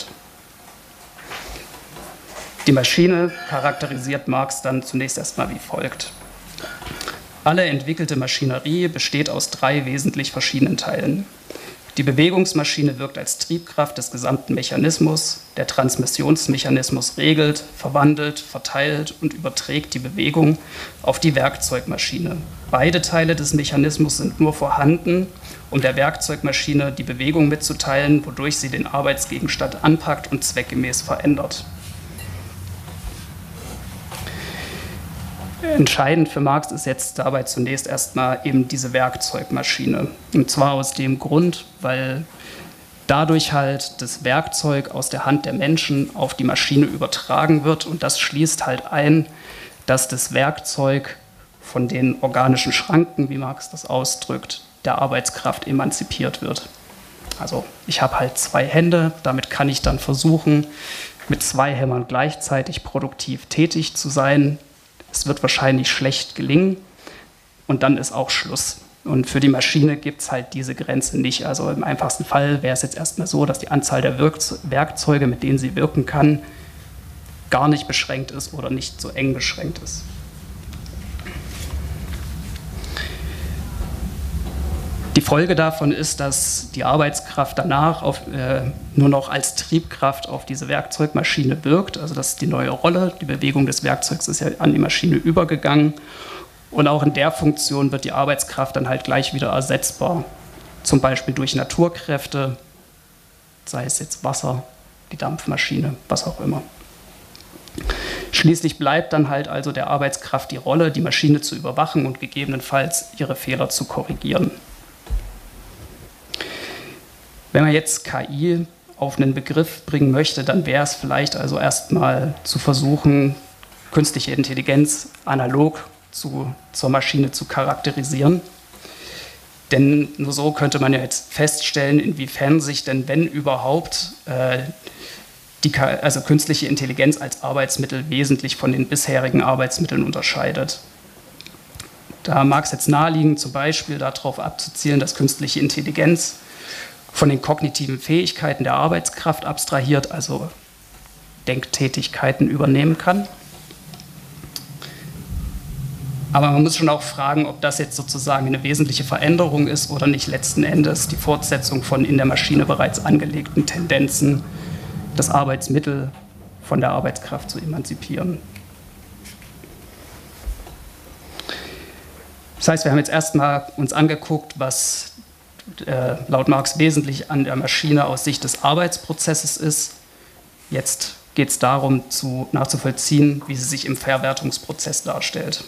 Speaker 2: Die Maschine charakterisiert Marx dann zunächst erstmal wie folgt. Alle entwickelte Maschinerie besteht aus drei wesentlich verschiedenen Teilen. Die Bewegungsmaschine wirkt als Triebkraft des gesamten Mechanismus. Der Transmissionsmechanismus regelt, verwandelt, verteilt und überträgt die Bewegung auf die Werkzeugmaschine. Beide Teile des Mechanismus sind nur vorhanden, um der Werkzeugmaschine die Bewegung mitzuteilen, wodurch sie den Arbeitsgegenstand anpackt und zweckgemäß verändert. Entscheidend für Marx ist jetzt dabei zunächst erstmal eben diese Werkzeugmaschine. Und zwar aus dem Grund, weil dadurch halt das Werkzeug aus der Hand der Menschen auf die Maschine übertragen wird. Und das schließt halt ein, dass das Werkzeug von den organischen Schranken, wie Marx das ausdrückt, der Arbeitskraft emanzipiert wird. Also ich habe halt zwei Hände, damit kann ich dann versuchen, mit zwei Hämmern gleichzeitig produktiv tätig zu sein. Es wird wahrscheinlich schlecht gelingen und dann ist auch Schluss. Und für die Maschine gibt es halt diese Grenze nicht. Also im einfachsten Fall wäre es jetzt erstmal so, dass die Anzahl der Wirk- Werkzeuge, mit denen sie wirken kann, gar nicht beschränkt ist oder nicht so eng beschränkt ist. Die Folge davon ist, dass die Arbeitskraft danach auf, äh, nur noch als Triebkraft auf diese Werkzeugmaschine wirkt. Also das ist die neue Rolle. Die Bewegung des Werkzeugs ist ja an die Maschine übergegangen. Und auch in der Funktion wird die Arbeitskraft dann halt gleich wieder ersetzbar. Zum Beispiel durch Naturkräfte, sei es jetzt Wasser, die Dampfmaschine, was auch immer. Schließlich bleibt dann halt also der Arbeitskraft die Rolle, die Maschine zu überwachen und gegebenenfalls ihre Fehler zu korrigieren. Wenn man jetzt K I auf einen Begriff bringen möchte, dann wäre es vielleicht also erstmal zu versuchen, künstliche Intelligenz analog zu, zur Maschine zu charakterisieren. Denn nur so könnte man ja jetzt feststellen, inwiefern sich denn, wenn überhaupt, äh, die, also künstliche Intelligenz als Arbeitsmittel wesentlich von den bisherigen Arbeitsmitteln unterscheidet. Da mag es jetzt naheliegen, zum Beispiel darauf abzuzielen, dass künstliche Intelligenz von den kognitiven Fähigkeiten der Arbeitskraft abstrahiert, also Denktätigkeiten übernehmen kann. Aber man muss schon auch fragen, ob das jetzt sozusagen eine wesentliche Veränderung ist oder nicht letzten Endes die Fortsetzung von in der Maschine bereits angelegten Tendenzen, das Arbeitsmittel von der Arbeitskraft zu emanzipieren. Das heißt, wir haben jetzt erstmal uns angeguckt, was äh, laut Marx wesentlich an der Maschine aus Sicht des Arbeitsprozesses ist. Jetzt geht es darum, zu, nachzuvollziehen, wie sie sich im Verwertungsprozess darstellt.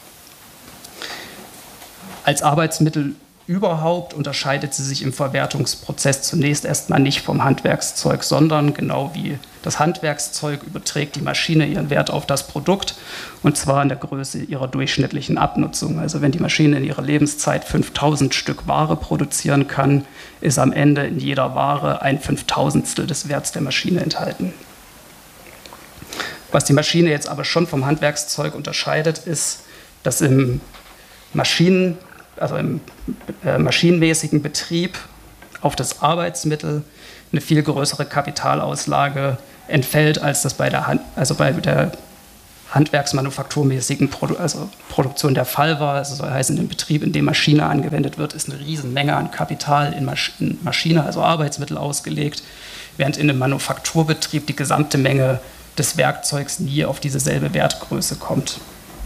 Speaker 2: Als Arbeitsmittel überhaupt unterscheidet sie sich im Verwertungsprozess zunächst erstmal nicht vom Handwerkszeug, sondern genau wie das Handwerkszeug überträgt die Maschine ihren Wert auf das Produkt, und zwar in der Größe ihrer durchschnittlichen Abnutzung. Also wenn die Maschine in ihrer Lebenszeit fünftausend Stück Ware produzieren kann, ist am Ende in jeder Ware ein Fünftausendstel des Werts der Maschine enthalten. Was die Maschine jetzt aber schon vom Handwerkszeug unterscheidet, ist, dass im Maschinen, also im äh, maschinenmäßigen Betrieb auf das Arbeitsmittel eine viel größere Kapitalauslage entfällt, als das bei der, Hand, also bei der handwerksmanufakturmäßigen Produ also Produktion der Fall war. Also soll heißen, im Betrieb, in dem Maschine angewendet wird, ist eine Riesenmenge an Kapital in, Masch in Maschine, also Arbeitsmittel ausgelegt, während in einem Manufakturbetrieb die gesamte Menge des Werkzeugs nie auf dieselbe Wertgröße kommt.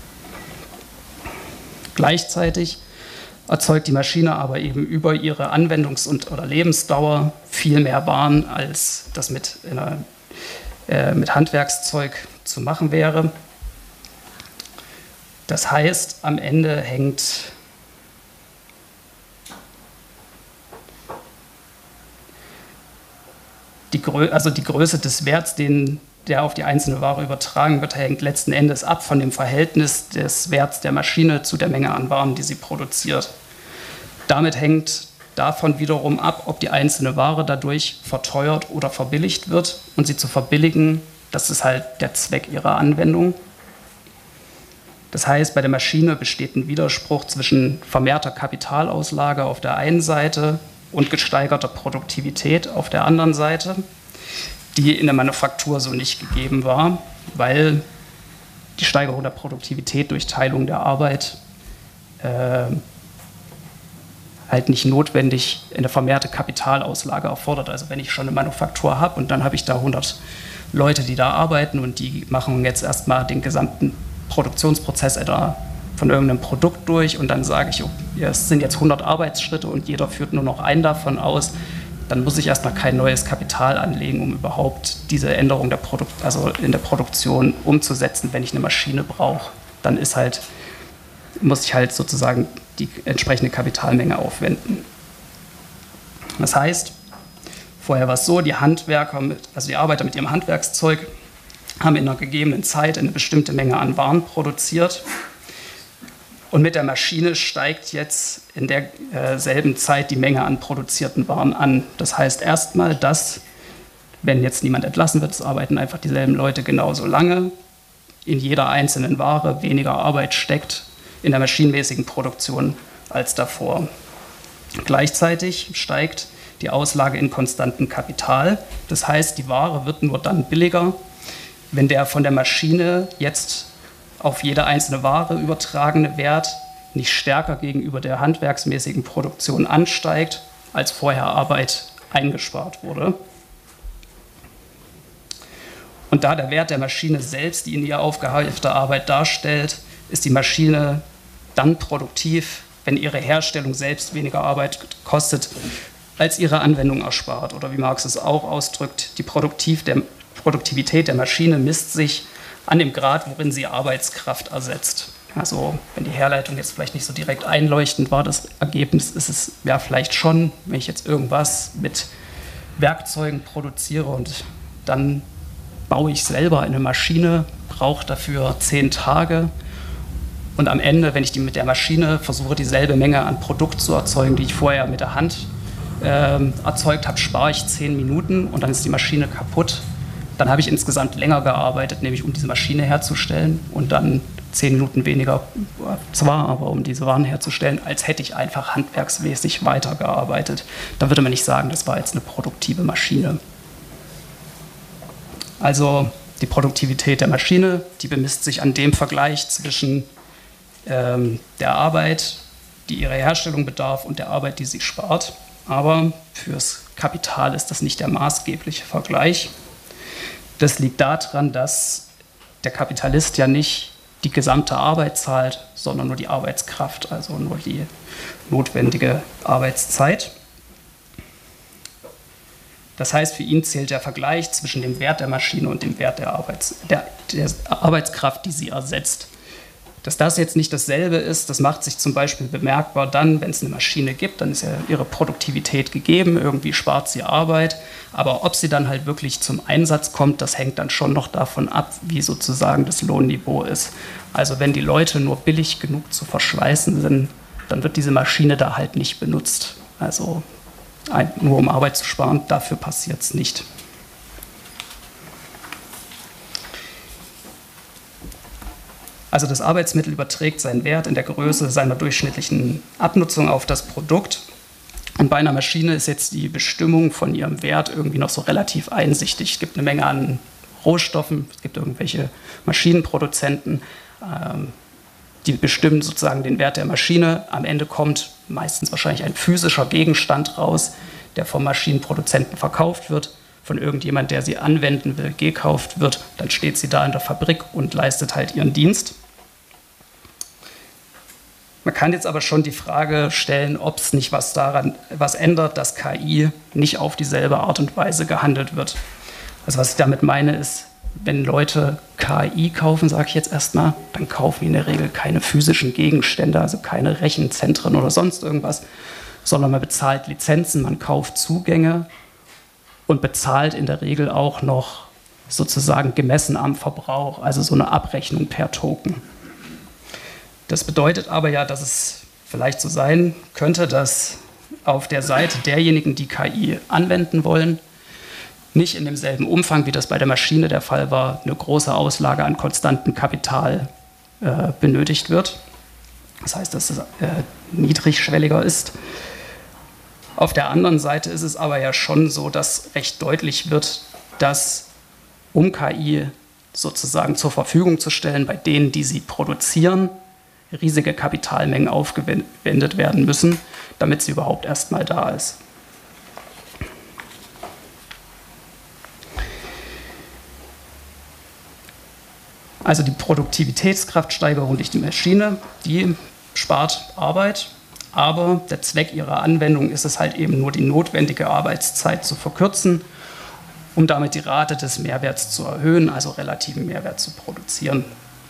Speaker 2: Gleichzeitig erzeugt die Maschine aber eben über ihre Anwendungs- und, oder Lebensdauer viel mehr Waren, als das mit, einer, äh, mit Handwerkszeug zu machen wäre. Das heißt, am Ende hängt die, Grö also die Größe des Werts, den der auf die einzelne Ware übertragen wird, hängt letzten Endes ab von dem Verhältnis des Werts der Maschine zu der Menge an Waren, die sie produziert. Damit hängt davon wiederum ab, ob die einzelne Ware dadurch verteuert oder verbilligt wird. Und sie zu verbilligen, das ist halt der Zweck ihrer Anwendung. Das heißt, bei der Maschine besteht ein Widerspruch zwischen vermehrter Kapitalauslage auf der einen Seite und gesteigerter Produktivität auf der anderen Seite, die in der Manufaktur so nicht gegeben war, weil die Steigerung der Produktivität durch Teilung der Arbeit äh, halt nicht notwendig eine vermehrte Kapitalauslage erfordert. Also wenn ich schon eine Manufaktur habe und dann habe ich da hundert Leute, die da arbeiten und die machen jetzt erstmal den gesamten Produktionsprozess etwa von irgendeinem Produkt durch und dann sage ich, ja, es sind jetzt hundert Arbeitsschritte und jeder führt nur noch einen davon aus, dann muss ich erstmal kein neues Kapital anlegen, um überhaupt diese Änderung der Produkt, also in der Produktion umzusetzen. Wenn ich eine Maschine brauche, dann ist halt, muss ich halt sozusagen die entsprechende Kapitalmenge aufwenden. Das heißt, vorher war es so, die Handwerker, mit, also die Arbeiter mit ihrem Handwerkszeug haben in einer gegebenen Zeit eine bestimmte Menge an Waren produziert. Und mit der Maschine steigt jetzt in derselben Zeit die Menge an produzierten Waren an. Das heißt erstmal, dass, wenn jetzt niemand entlassen wird, es arbeiten einfach dieselben Leute genauso lange, in jeder einzelnen Ware weniger Arbeit steckt in der maschinenmäßigen Produktion als davor. Gleichzeitig steigt die Auslage in konstantem Kapital. Das heißt, die Ware wird nur dann billiger, wenn der von der Maschine jetzt auf jede einzelne Ware übertragene Wert nicht stärker gegenüber der handwerksmäßigen Produktion ansteigt, als vorher Arbeit eingespart wurde. Und da der Wert der Maschine selbst die in ihr aufgehäufte Arbeit darstellt, ist die Maschine dann produktiv, wenn ihre Herstellung selbst weniger Arbeit kostet, als ihre Anwendung erspart. Oder wie Marx es auch ausdrückt, die Produktiv der, Produktivität der Maschine misst sich an dem Grad, worin sie Arbeitskraft ersetzt. Also wenn die Herleitung jetzt vielleicht nicht so direkt einleuchtend war, das Ergebnis ist es ja vielleicht schon, wenn ich jetzt irgendwas mit Werkzeugen produziere und dann baue ich selber eine Maschine, brauche dafür zehn Tage und am Ende, wenn ich die mit der Maschine versuche, dieselbe Menge an Produkt zu erzeugen, die ich vorher mit der Hand äh, erzeugt habe, spare ich zehn Minuten und dann ist die Maschine kaputt. Dann habe ich insgesamt länger gearbeitet, nämlich um diese Maschine herzustellen und dann zehn Minuten weniger, zwar, aber um diese Waren herzustellen, als hätte ich einfach handwerksmäßig weitergearbeitet. Da würde man nicht sagen, das war jetzt eine produktive Maschine. Also die Produktivität der Maschine, die bemisst sich an dem Vergleich zwischen ähm, der Arbeit, die ihre Herstellung bedarf und der Arbeit, die sie spart. Aber fürs Kapital ist das nicht der maßgebliche Vergleich. Das liegt daran, dass der Kapitalist ja nicht die gesamte Arbeit zahlt, sondern nur die Arbeitskraft, also nur die notwendige Arbeitszeit. Das heißt, für ihn zählt der Vergleich zwischen dem Wert der Maschine und dem Wert der, Arbeits der, der Arbeitskraft, die sie ersetzt. Dass das jetzt nicht dasselbe ist, das macht sich zum Beispiel bemerkbar dann, wenn es eine Maschine gibt, dann ist ja ihre Produktivität gegeben, irgendwie spart sie Arbeit, aber ob sie dann halt wirklich zum Einsatz kommt, das hängt dann schon noch davon ab, wie sozusagen das Lohnniveau ist. Also wenn die Leute nur billig genug zu verschweißen sind, dann wird diese Maschine da halt nicht benutzt. Also nur um Arbeit zu sparen, dafür passiert es nicht. Also das Arbeitsmittel überträgt seinen Wert in der Größe seiner durchschnittlichen Abnutzung auf das Produkt. Und bei einer Maschine ist jetzt die Bestimmung von ihrem Wert irgendwie noch so relativ einsichtig. Es gibt eine Menge an Rohstoffen, es gibt irgendwelche Maschinenproduzenten, ähm, die bestimmen sozusagen den Wert der Maschine. Am Ende kommt meistens wahrscheinlich ein physischer Gegenstand raus, der vom Maschinenproduzenten verkauft wird, von irgendjemand, der sie anwenden will, gekauft wird. Dann steht sie da in der Fabrik und leistet halt ihren Dienst. Man kann jetzt aber schon die Frage stellen, ob es nicht was daran was ändert, dass K I nicht auf dieselbe Art und Weise gehandelt wird. Also was ich damit meine ist, wenn Leute K I kaufen, sage ich jetzt erstmal, dann kaufen die in der Regel keine physischen Gegenstände, also keine Rechenzentren oder sonst irgendwas, sondern man bezahlt Lizenzen, man kauft Zugänge und bezahlt in der Regel auch noch sozusagen gemessen am Verbrauch, also so eine Abrechnung per Token. Das bedeutet aber ja, dass es vielleicht so sein könnte, dass auf der Seite derjenigen, die K I anwenden wollen, nicht in demselben Umfang, wie das bei der Maschine der Fall war, eine große Auslage an konstantem Kapital äh, benötigt wird. Das heißt, dass es äh, niedrigschwelliger ist. Auf der anderen Seite ist es aber ja schon so, dass recht deutlich wird, dass um K I sozusagen zur Verfügung zu stellen, bei denen, die sie produzieren, riesige Kapitalmengen aufgewendet werden müssen, damit sie überhaupt erstmal da ist. Also die Produktivitätskraftsteigerung durch die Maschine, die spart Arbeit, aber der Zweck ihrer Anwendung ist es halt eben nur, die notwendige Arbeitszeit zu verkürzen, um damit die Rate des Mehrwerts zu erhöhen, also relativen Mehrwert zu produzieren.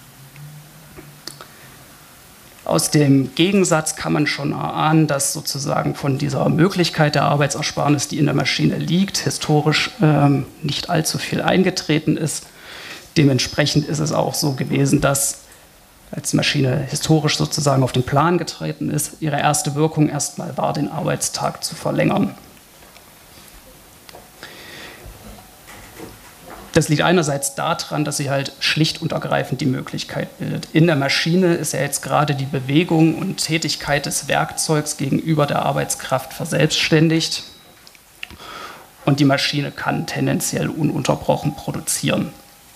Speaker 2: Aus dem Gegensatz kann man schon erahnen, dass sozusagen von dieser Möglichkeit der Arbeitsersparnis, die in der Maschine liegt, historisch ähm, nicht allzu viel eingetreten ist. Dementsprechend ist es auch so gewesen, dass als die Maschine historisch sozusagen auf den Plan getreten ist, ihre erste Wirkung erstmal war, den Arbeitstag zu verlängern. Das liegt einerseits daran, dass sie halt schlicht und ergreifend die Möglichkeit bildet. In der Maschine ist ja jetzt gerade die Bewegung und Tätigkeit des Werkzeugs gegenüber der Arbeitskraft verselbstständigt und die Maschine kann tendenziell ununterbrochen produzieren.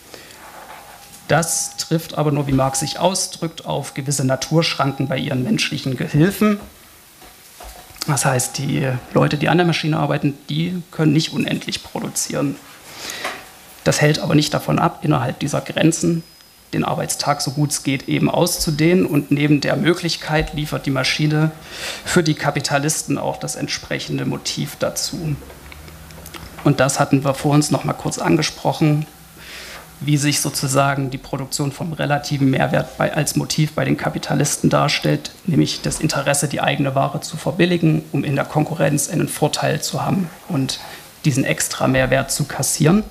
Speaker 2: Das trifft aber nur, wie Marx sich ausdrückt, auf gewisse Naturschranken bei ihren menschlichen Gehilfen. Das heißt, die Leute, die an der Maschine arbeiten, die können nicht unendlich produzieren. Das hält aber nicht davon ab, innerhalb dieser Grenzen den Arbeitstag so gut es geht eben auszudehnen. Und neben der Möglichkeit liefert die Maschine für die Kapitalisten auch das entsprechende Motiv dazu. Und das hatten wir vor uns noch mal kurz angesprochen, wie sich sozusagen die Produktion vom relativen Mehrwert bei, als Motiv bei den Kapitalisten darstellt, nämlich das Interesse, die eigene Ware zu verbilligen, um in der Konkurrenz einen Vorteil zu haben und diesen extra Mehrwert zu kassieren.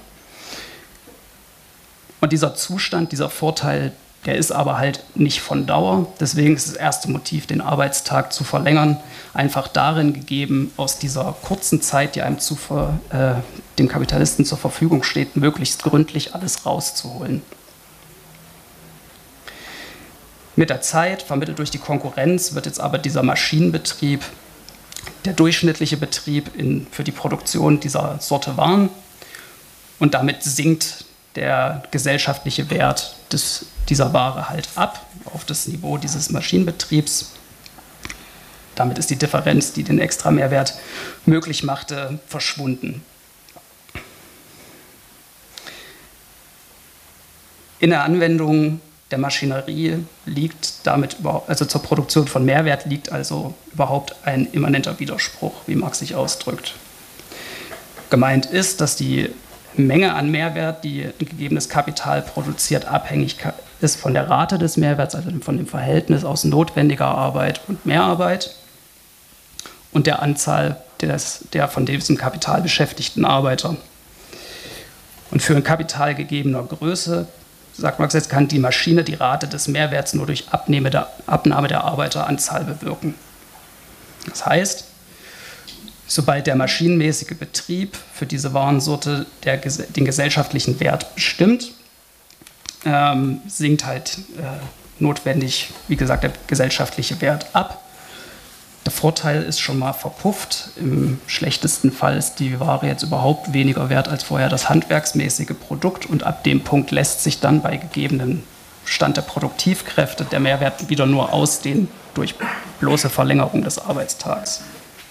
Speaker 2: Und dieser Zustand, dieser Vorteil, der ist aber halt nicht von Dauer. Deswegen ist das erste Motiv, den Arbeitstag zu verlängern, einfach darin gegeben, aus dieser kurzen Zeit, die einem zu, äh, dem Kapitalisten zur Verfügung steht, möglichst gründlich alles rauszuholen. Mit der Zeit, vermittelt durch die Konkurrenz, wird jetzt aber dieser Maschinenbetrieb, der durchschnittliche Betrieb in, für die Produktion dieser Sorte Waren, und damit sinkt der gesellschaftliche Wert des, dieser Ware halt ab auf das Niveau dieses Maschinenbetriebs. Damit ist die Differenz, die den extra Mehrwert möglich machte, verschwunden. In der Anwendung der Maschinerie liegt damit überhaupt, also zur Produktion von Mehrwert liegt also überhaupt ein immanenter Widerspruch, wie Marx sich ausdrückt. Gemeint ist, dass die Menge an Mehrwert, die ein gegebenes Kapital produziert, abhängig ist von der Rate des Mehrwerts, also von dem Verhältnis aus notwendiger Arbeit und Mehrarbeit und der Anzahl des, der von diesem Kapital beschäftigten Arbeiter. Und für ein Kapital gegebener Größe, sagt Marx jetzt, kann die Maschine die Rate des Mehrwerts nur durch Abnahme der, Abnahme der Arbeiteranzahl bewirken. Das heißt, sobald der maschinenmäßige Betrieb für diese Warensorte der, den gesellschaftlichen Wert bestimmt, ähm, sinkt halt äh, notwendig, wie gesagt, der gesellschaftliche Wert ab. Der Vorteil ist schon mal verpufft. Im schlechtesten Fall ist die Ware jetzt überhaupt weniger wert als vorher das handwerksmäßige Produkt und ab dem Punkt lässt sich dann bei gegebenem Stand der Produktivkräfte der Mehrwert wieder nur ausdehnen durch bloße Verlängerung des Arbeitstags.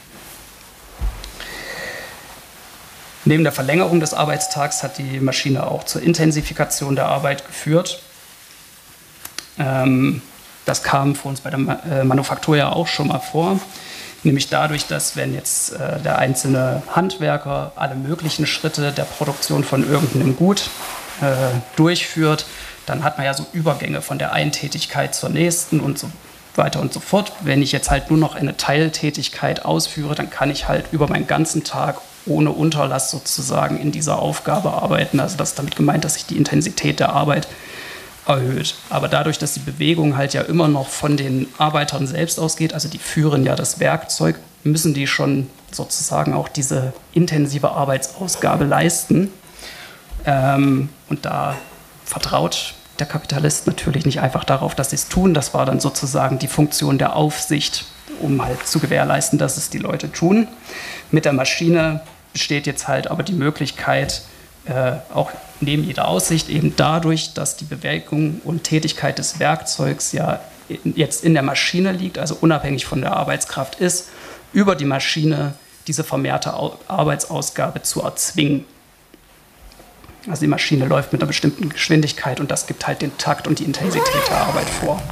Speaker 2: Neben der Verlängerung des Arbeitstags hat die Maschine auch zur Intensifikation der Arbeit geführt. Ähm, Das kam für uns bei der Manufaktur ja auch schon mal vor, nämlich dadurch, dass wenn jetzt äh, der einzelne Handwerker alle möglichen Schritte der Produktion von irgendeinem Gut äh, durchführt, dann hat man ja so Übergänge von der einen Tätigkeit zur nächsten und so weiter und so fort. Wenn ich jetzt halt nur noch eine Teiltätigkeit ausführe, dann kann ich halt über meinen ganzen Tag ohne Unterlass sozusagen in dieser Aufgabe arbeiten. Also das ist damit gemeint, dass sich die Intensität der Arbeit erhöht. Aber dadurch, dass die Bewegung halt ja immer noch von den Arbeitern selbst ausgeht, also die führen ja das Werkzeug, müssen die schon sozusagen auch diese intensive Arbeitsausgabe leisten. Ähm, und da vertraut der Kapitalist natürlich nicht einfach darauf, dass sie es tun. Das war dann sozusagen die Funktion der Aufsicht, um halt zu gewährleisten, dass es die Leute tun. Mit der Maschine besteht jetzt halt aber die Möglichkeit, äh, auch neben jeder Aussicht, eben dadurch, dass die Bewegung und Tätigkeit des Werkzeugs ja in, jetzt in der Maschine liegt, also unabhängig von der Arbeitskraft ist, über die Maschine diese vermehrte Au- Arbeitsausgabe zu erzwingen. Also die Maschine läuft mit einer bestimmten Geschwindigkeit und das gibt halt den Takt und die Intensität der Arbeit vor.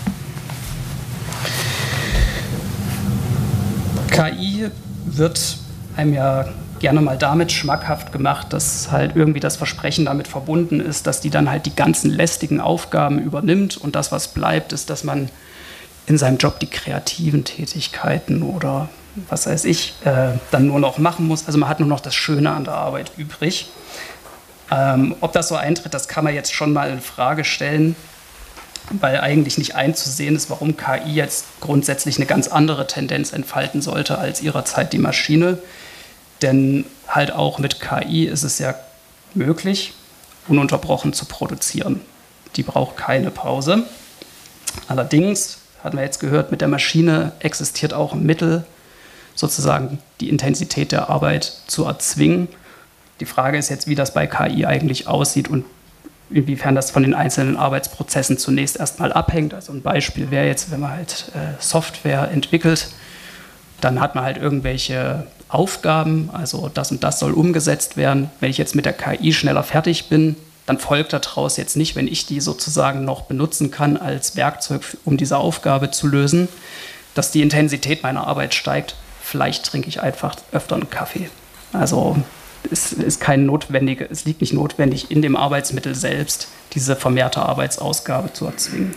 Speaker 2: K I wird einem ja gerne mal damit schmackhaft gemacht, dass halt irgendwie das Versprechen damit verbunden ist, dass die dann halt die ganzen lästigen Aufgaben übernimmt und das, was bleibt, ist, dass man in seinem Job die kreativen Tätigkeiten oder was weiß ich, äh, dann nur noch machen muss. Also man hat nur noch das Schöne an der Arbeit übrig. Ähm, ob das so eintritt, das kann man jetzt schon mal in Frage stellen, weil eigentlich nicht einzusehen ist, warum K I jetzt grundsätzlich eine ganz andere Tendenz entfalten sollte als ihrerzeit die Maschine. Denn halt auch mit K I ist es ja möglich, ununterbrochen zu produzieren. Die braucht keine Pause. Allerdings, hatten wir jetzt gehört, mit der Maschine existiert auch ein Mittel, sozusagen die Intensität der Arbeit zu erzwingen. Die Frage ist jetzt, wie das bei K I eigentlich aussieht und inwiefern das von den einzelnen Arbeitsprozessen zunächst erstmal abhängt. Also ein Beispiel wäre jetzt, wenn man halt äh, Software entwickelt, dann hat man halt irgendwelche Aufgaben, also das und das soll umgesetzt werden. Wenn ich jetzt mit der K I schneller fertig bin, dann folgt daraus jetzt nicht, wenn ich die sozusagen noch benutzen kann als Werkzeug, um diese Aufgabe zu lösen, dass die Intensität meiner Arbeit steigt. Vielleicht trinke ich einfach öfter einen Kaffee. Also es ist kein notwendige, es liegt nicht notwendig, in dem Arbeitsmittel selbst diese vermehrte Arbeitsausgabe zu erzwingen.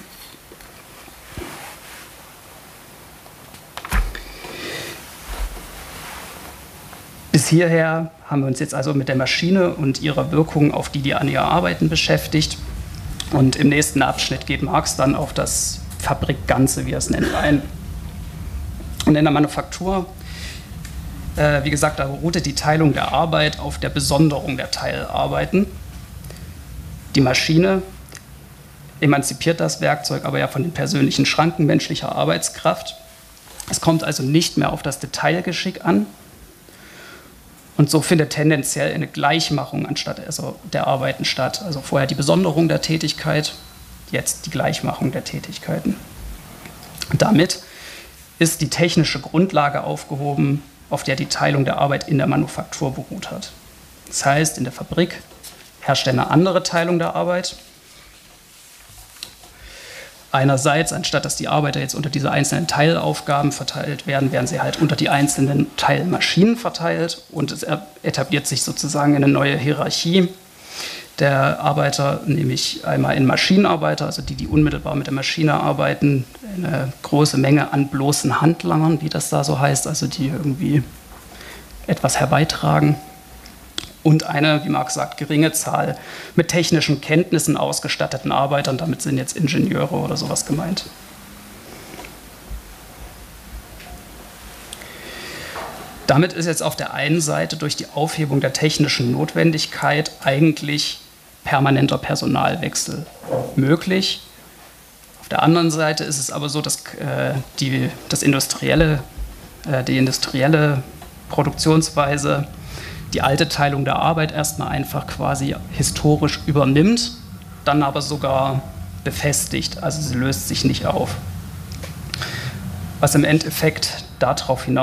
Speaker 2: Bis hierher haben wir uns jetzt also mit der Maschine und ihrer Wirkung auf die, die an ihr arbeiten, beschäftigt. Und im nächsten Abschnitt geht Marx dann auf das Fabrikganze, wie er es nennt, ein. Und in der Manufaktur, äh, wie gesagt, da beruhte die Teilung der Arbeit auf der Besonderung der Teilarbeiten. Die Maschine emanzipiert das Werkzeug aber ja von den persönlichen Schranken menschlicher Arbeitskraft. Es kommt also nicht mehr auf das Detailgeschick an. Und so findet tendenziell eine Gleichmachung anstatt also der Arbeiten statt. Also vorher die Besonderung der Tätigkeit, jetzt die Gleichmachung der Tätigkeiten. Und damit ist die technische Grundlage aufgehoben, auf der die Teilung der Arbeit in der Manufaktur beruht hat. Das heißt, in der Fabrik herrscht eine andere Teilung der Arbeit. Einerseits, anstatt dass die Arbeiter jetzt unter diese einzelnen Teilaufgaben verteilt werden, werden sie halt unter die einzelnen Teilmaschinen verteilt und es etabliert sich sozusagen eine neue Hierarchie der Arbeiter, nämlich einmal in Maschinenarbeiter, also die, die unmittelbar mit der Maschine arbeiten, eine große Menge an bloßen Handlangern, wie das da so heißt, also die irgendwie etwas herbeitragen. Und eine, wie Marx sagt, geringe Zahl mit technischen Kenntnissen ausgestatteten Arbeitern. Damit sind jetzt Ingenieure oder sowas gemeint. Damit ist jetzt auf der einen Seite durch die Aufhebung der technischen Notwendigkeit eigentlich permanenter Personalwechsel möglich. Auf der anderen Seite ist es aber so, dass äh, die, das industrielle, äh, die industrielle Produktionsweise die alte Teilung der Arbeit erstmal einfach quasi historisch übernimmt, dann aber sogar befestigt, also sie löst sich nicht auf. Was im Endeffekt darauf hinaus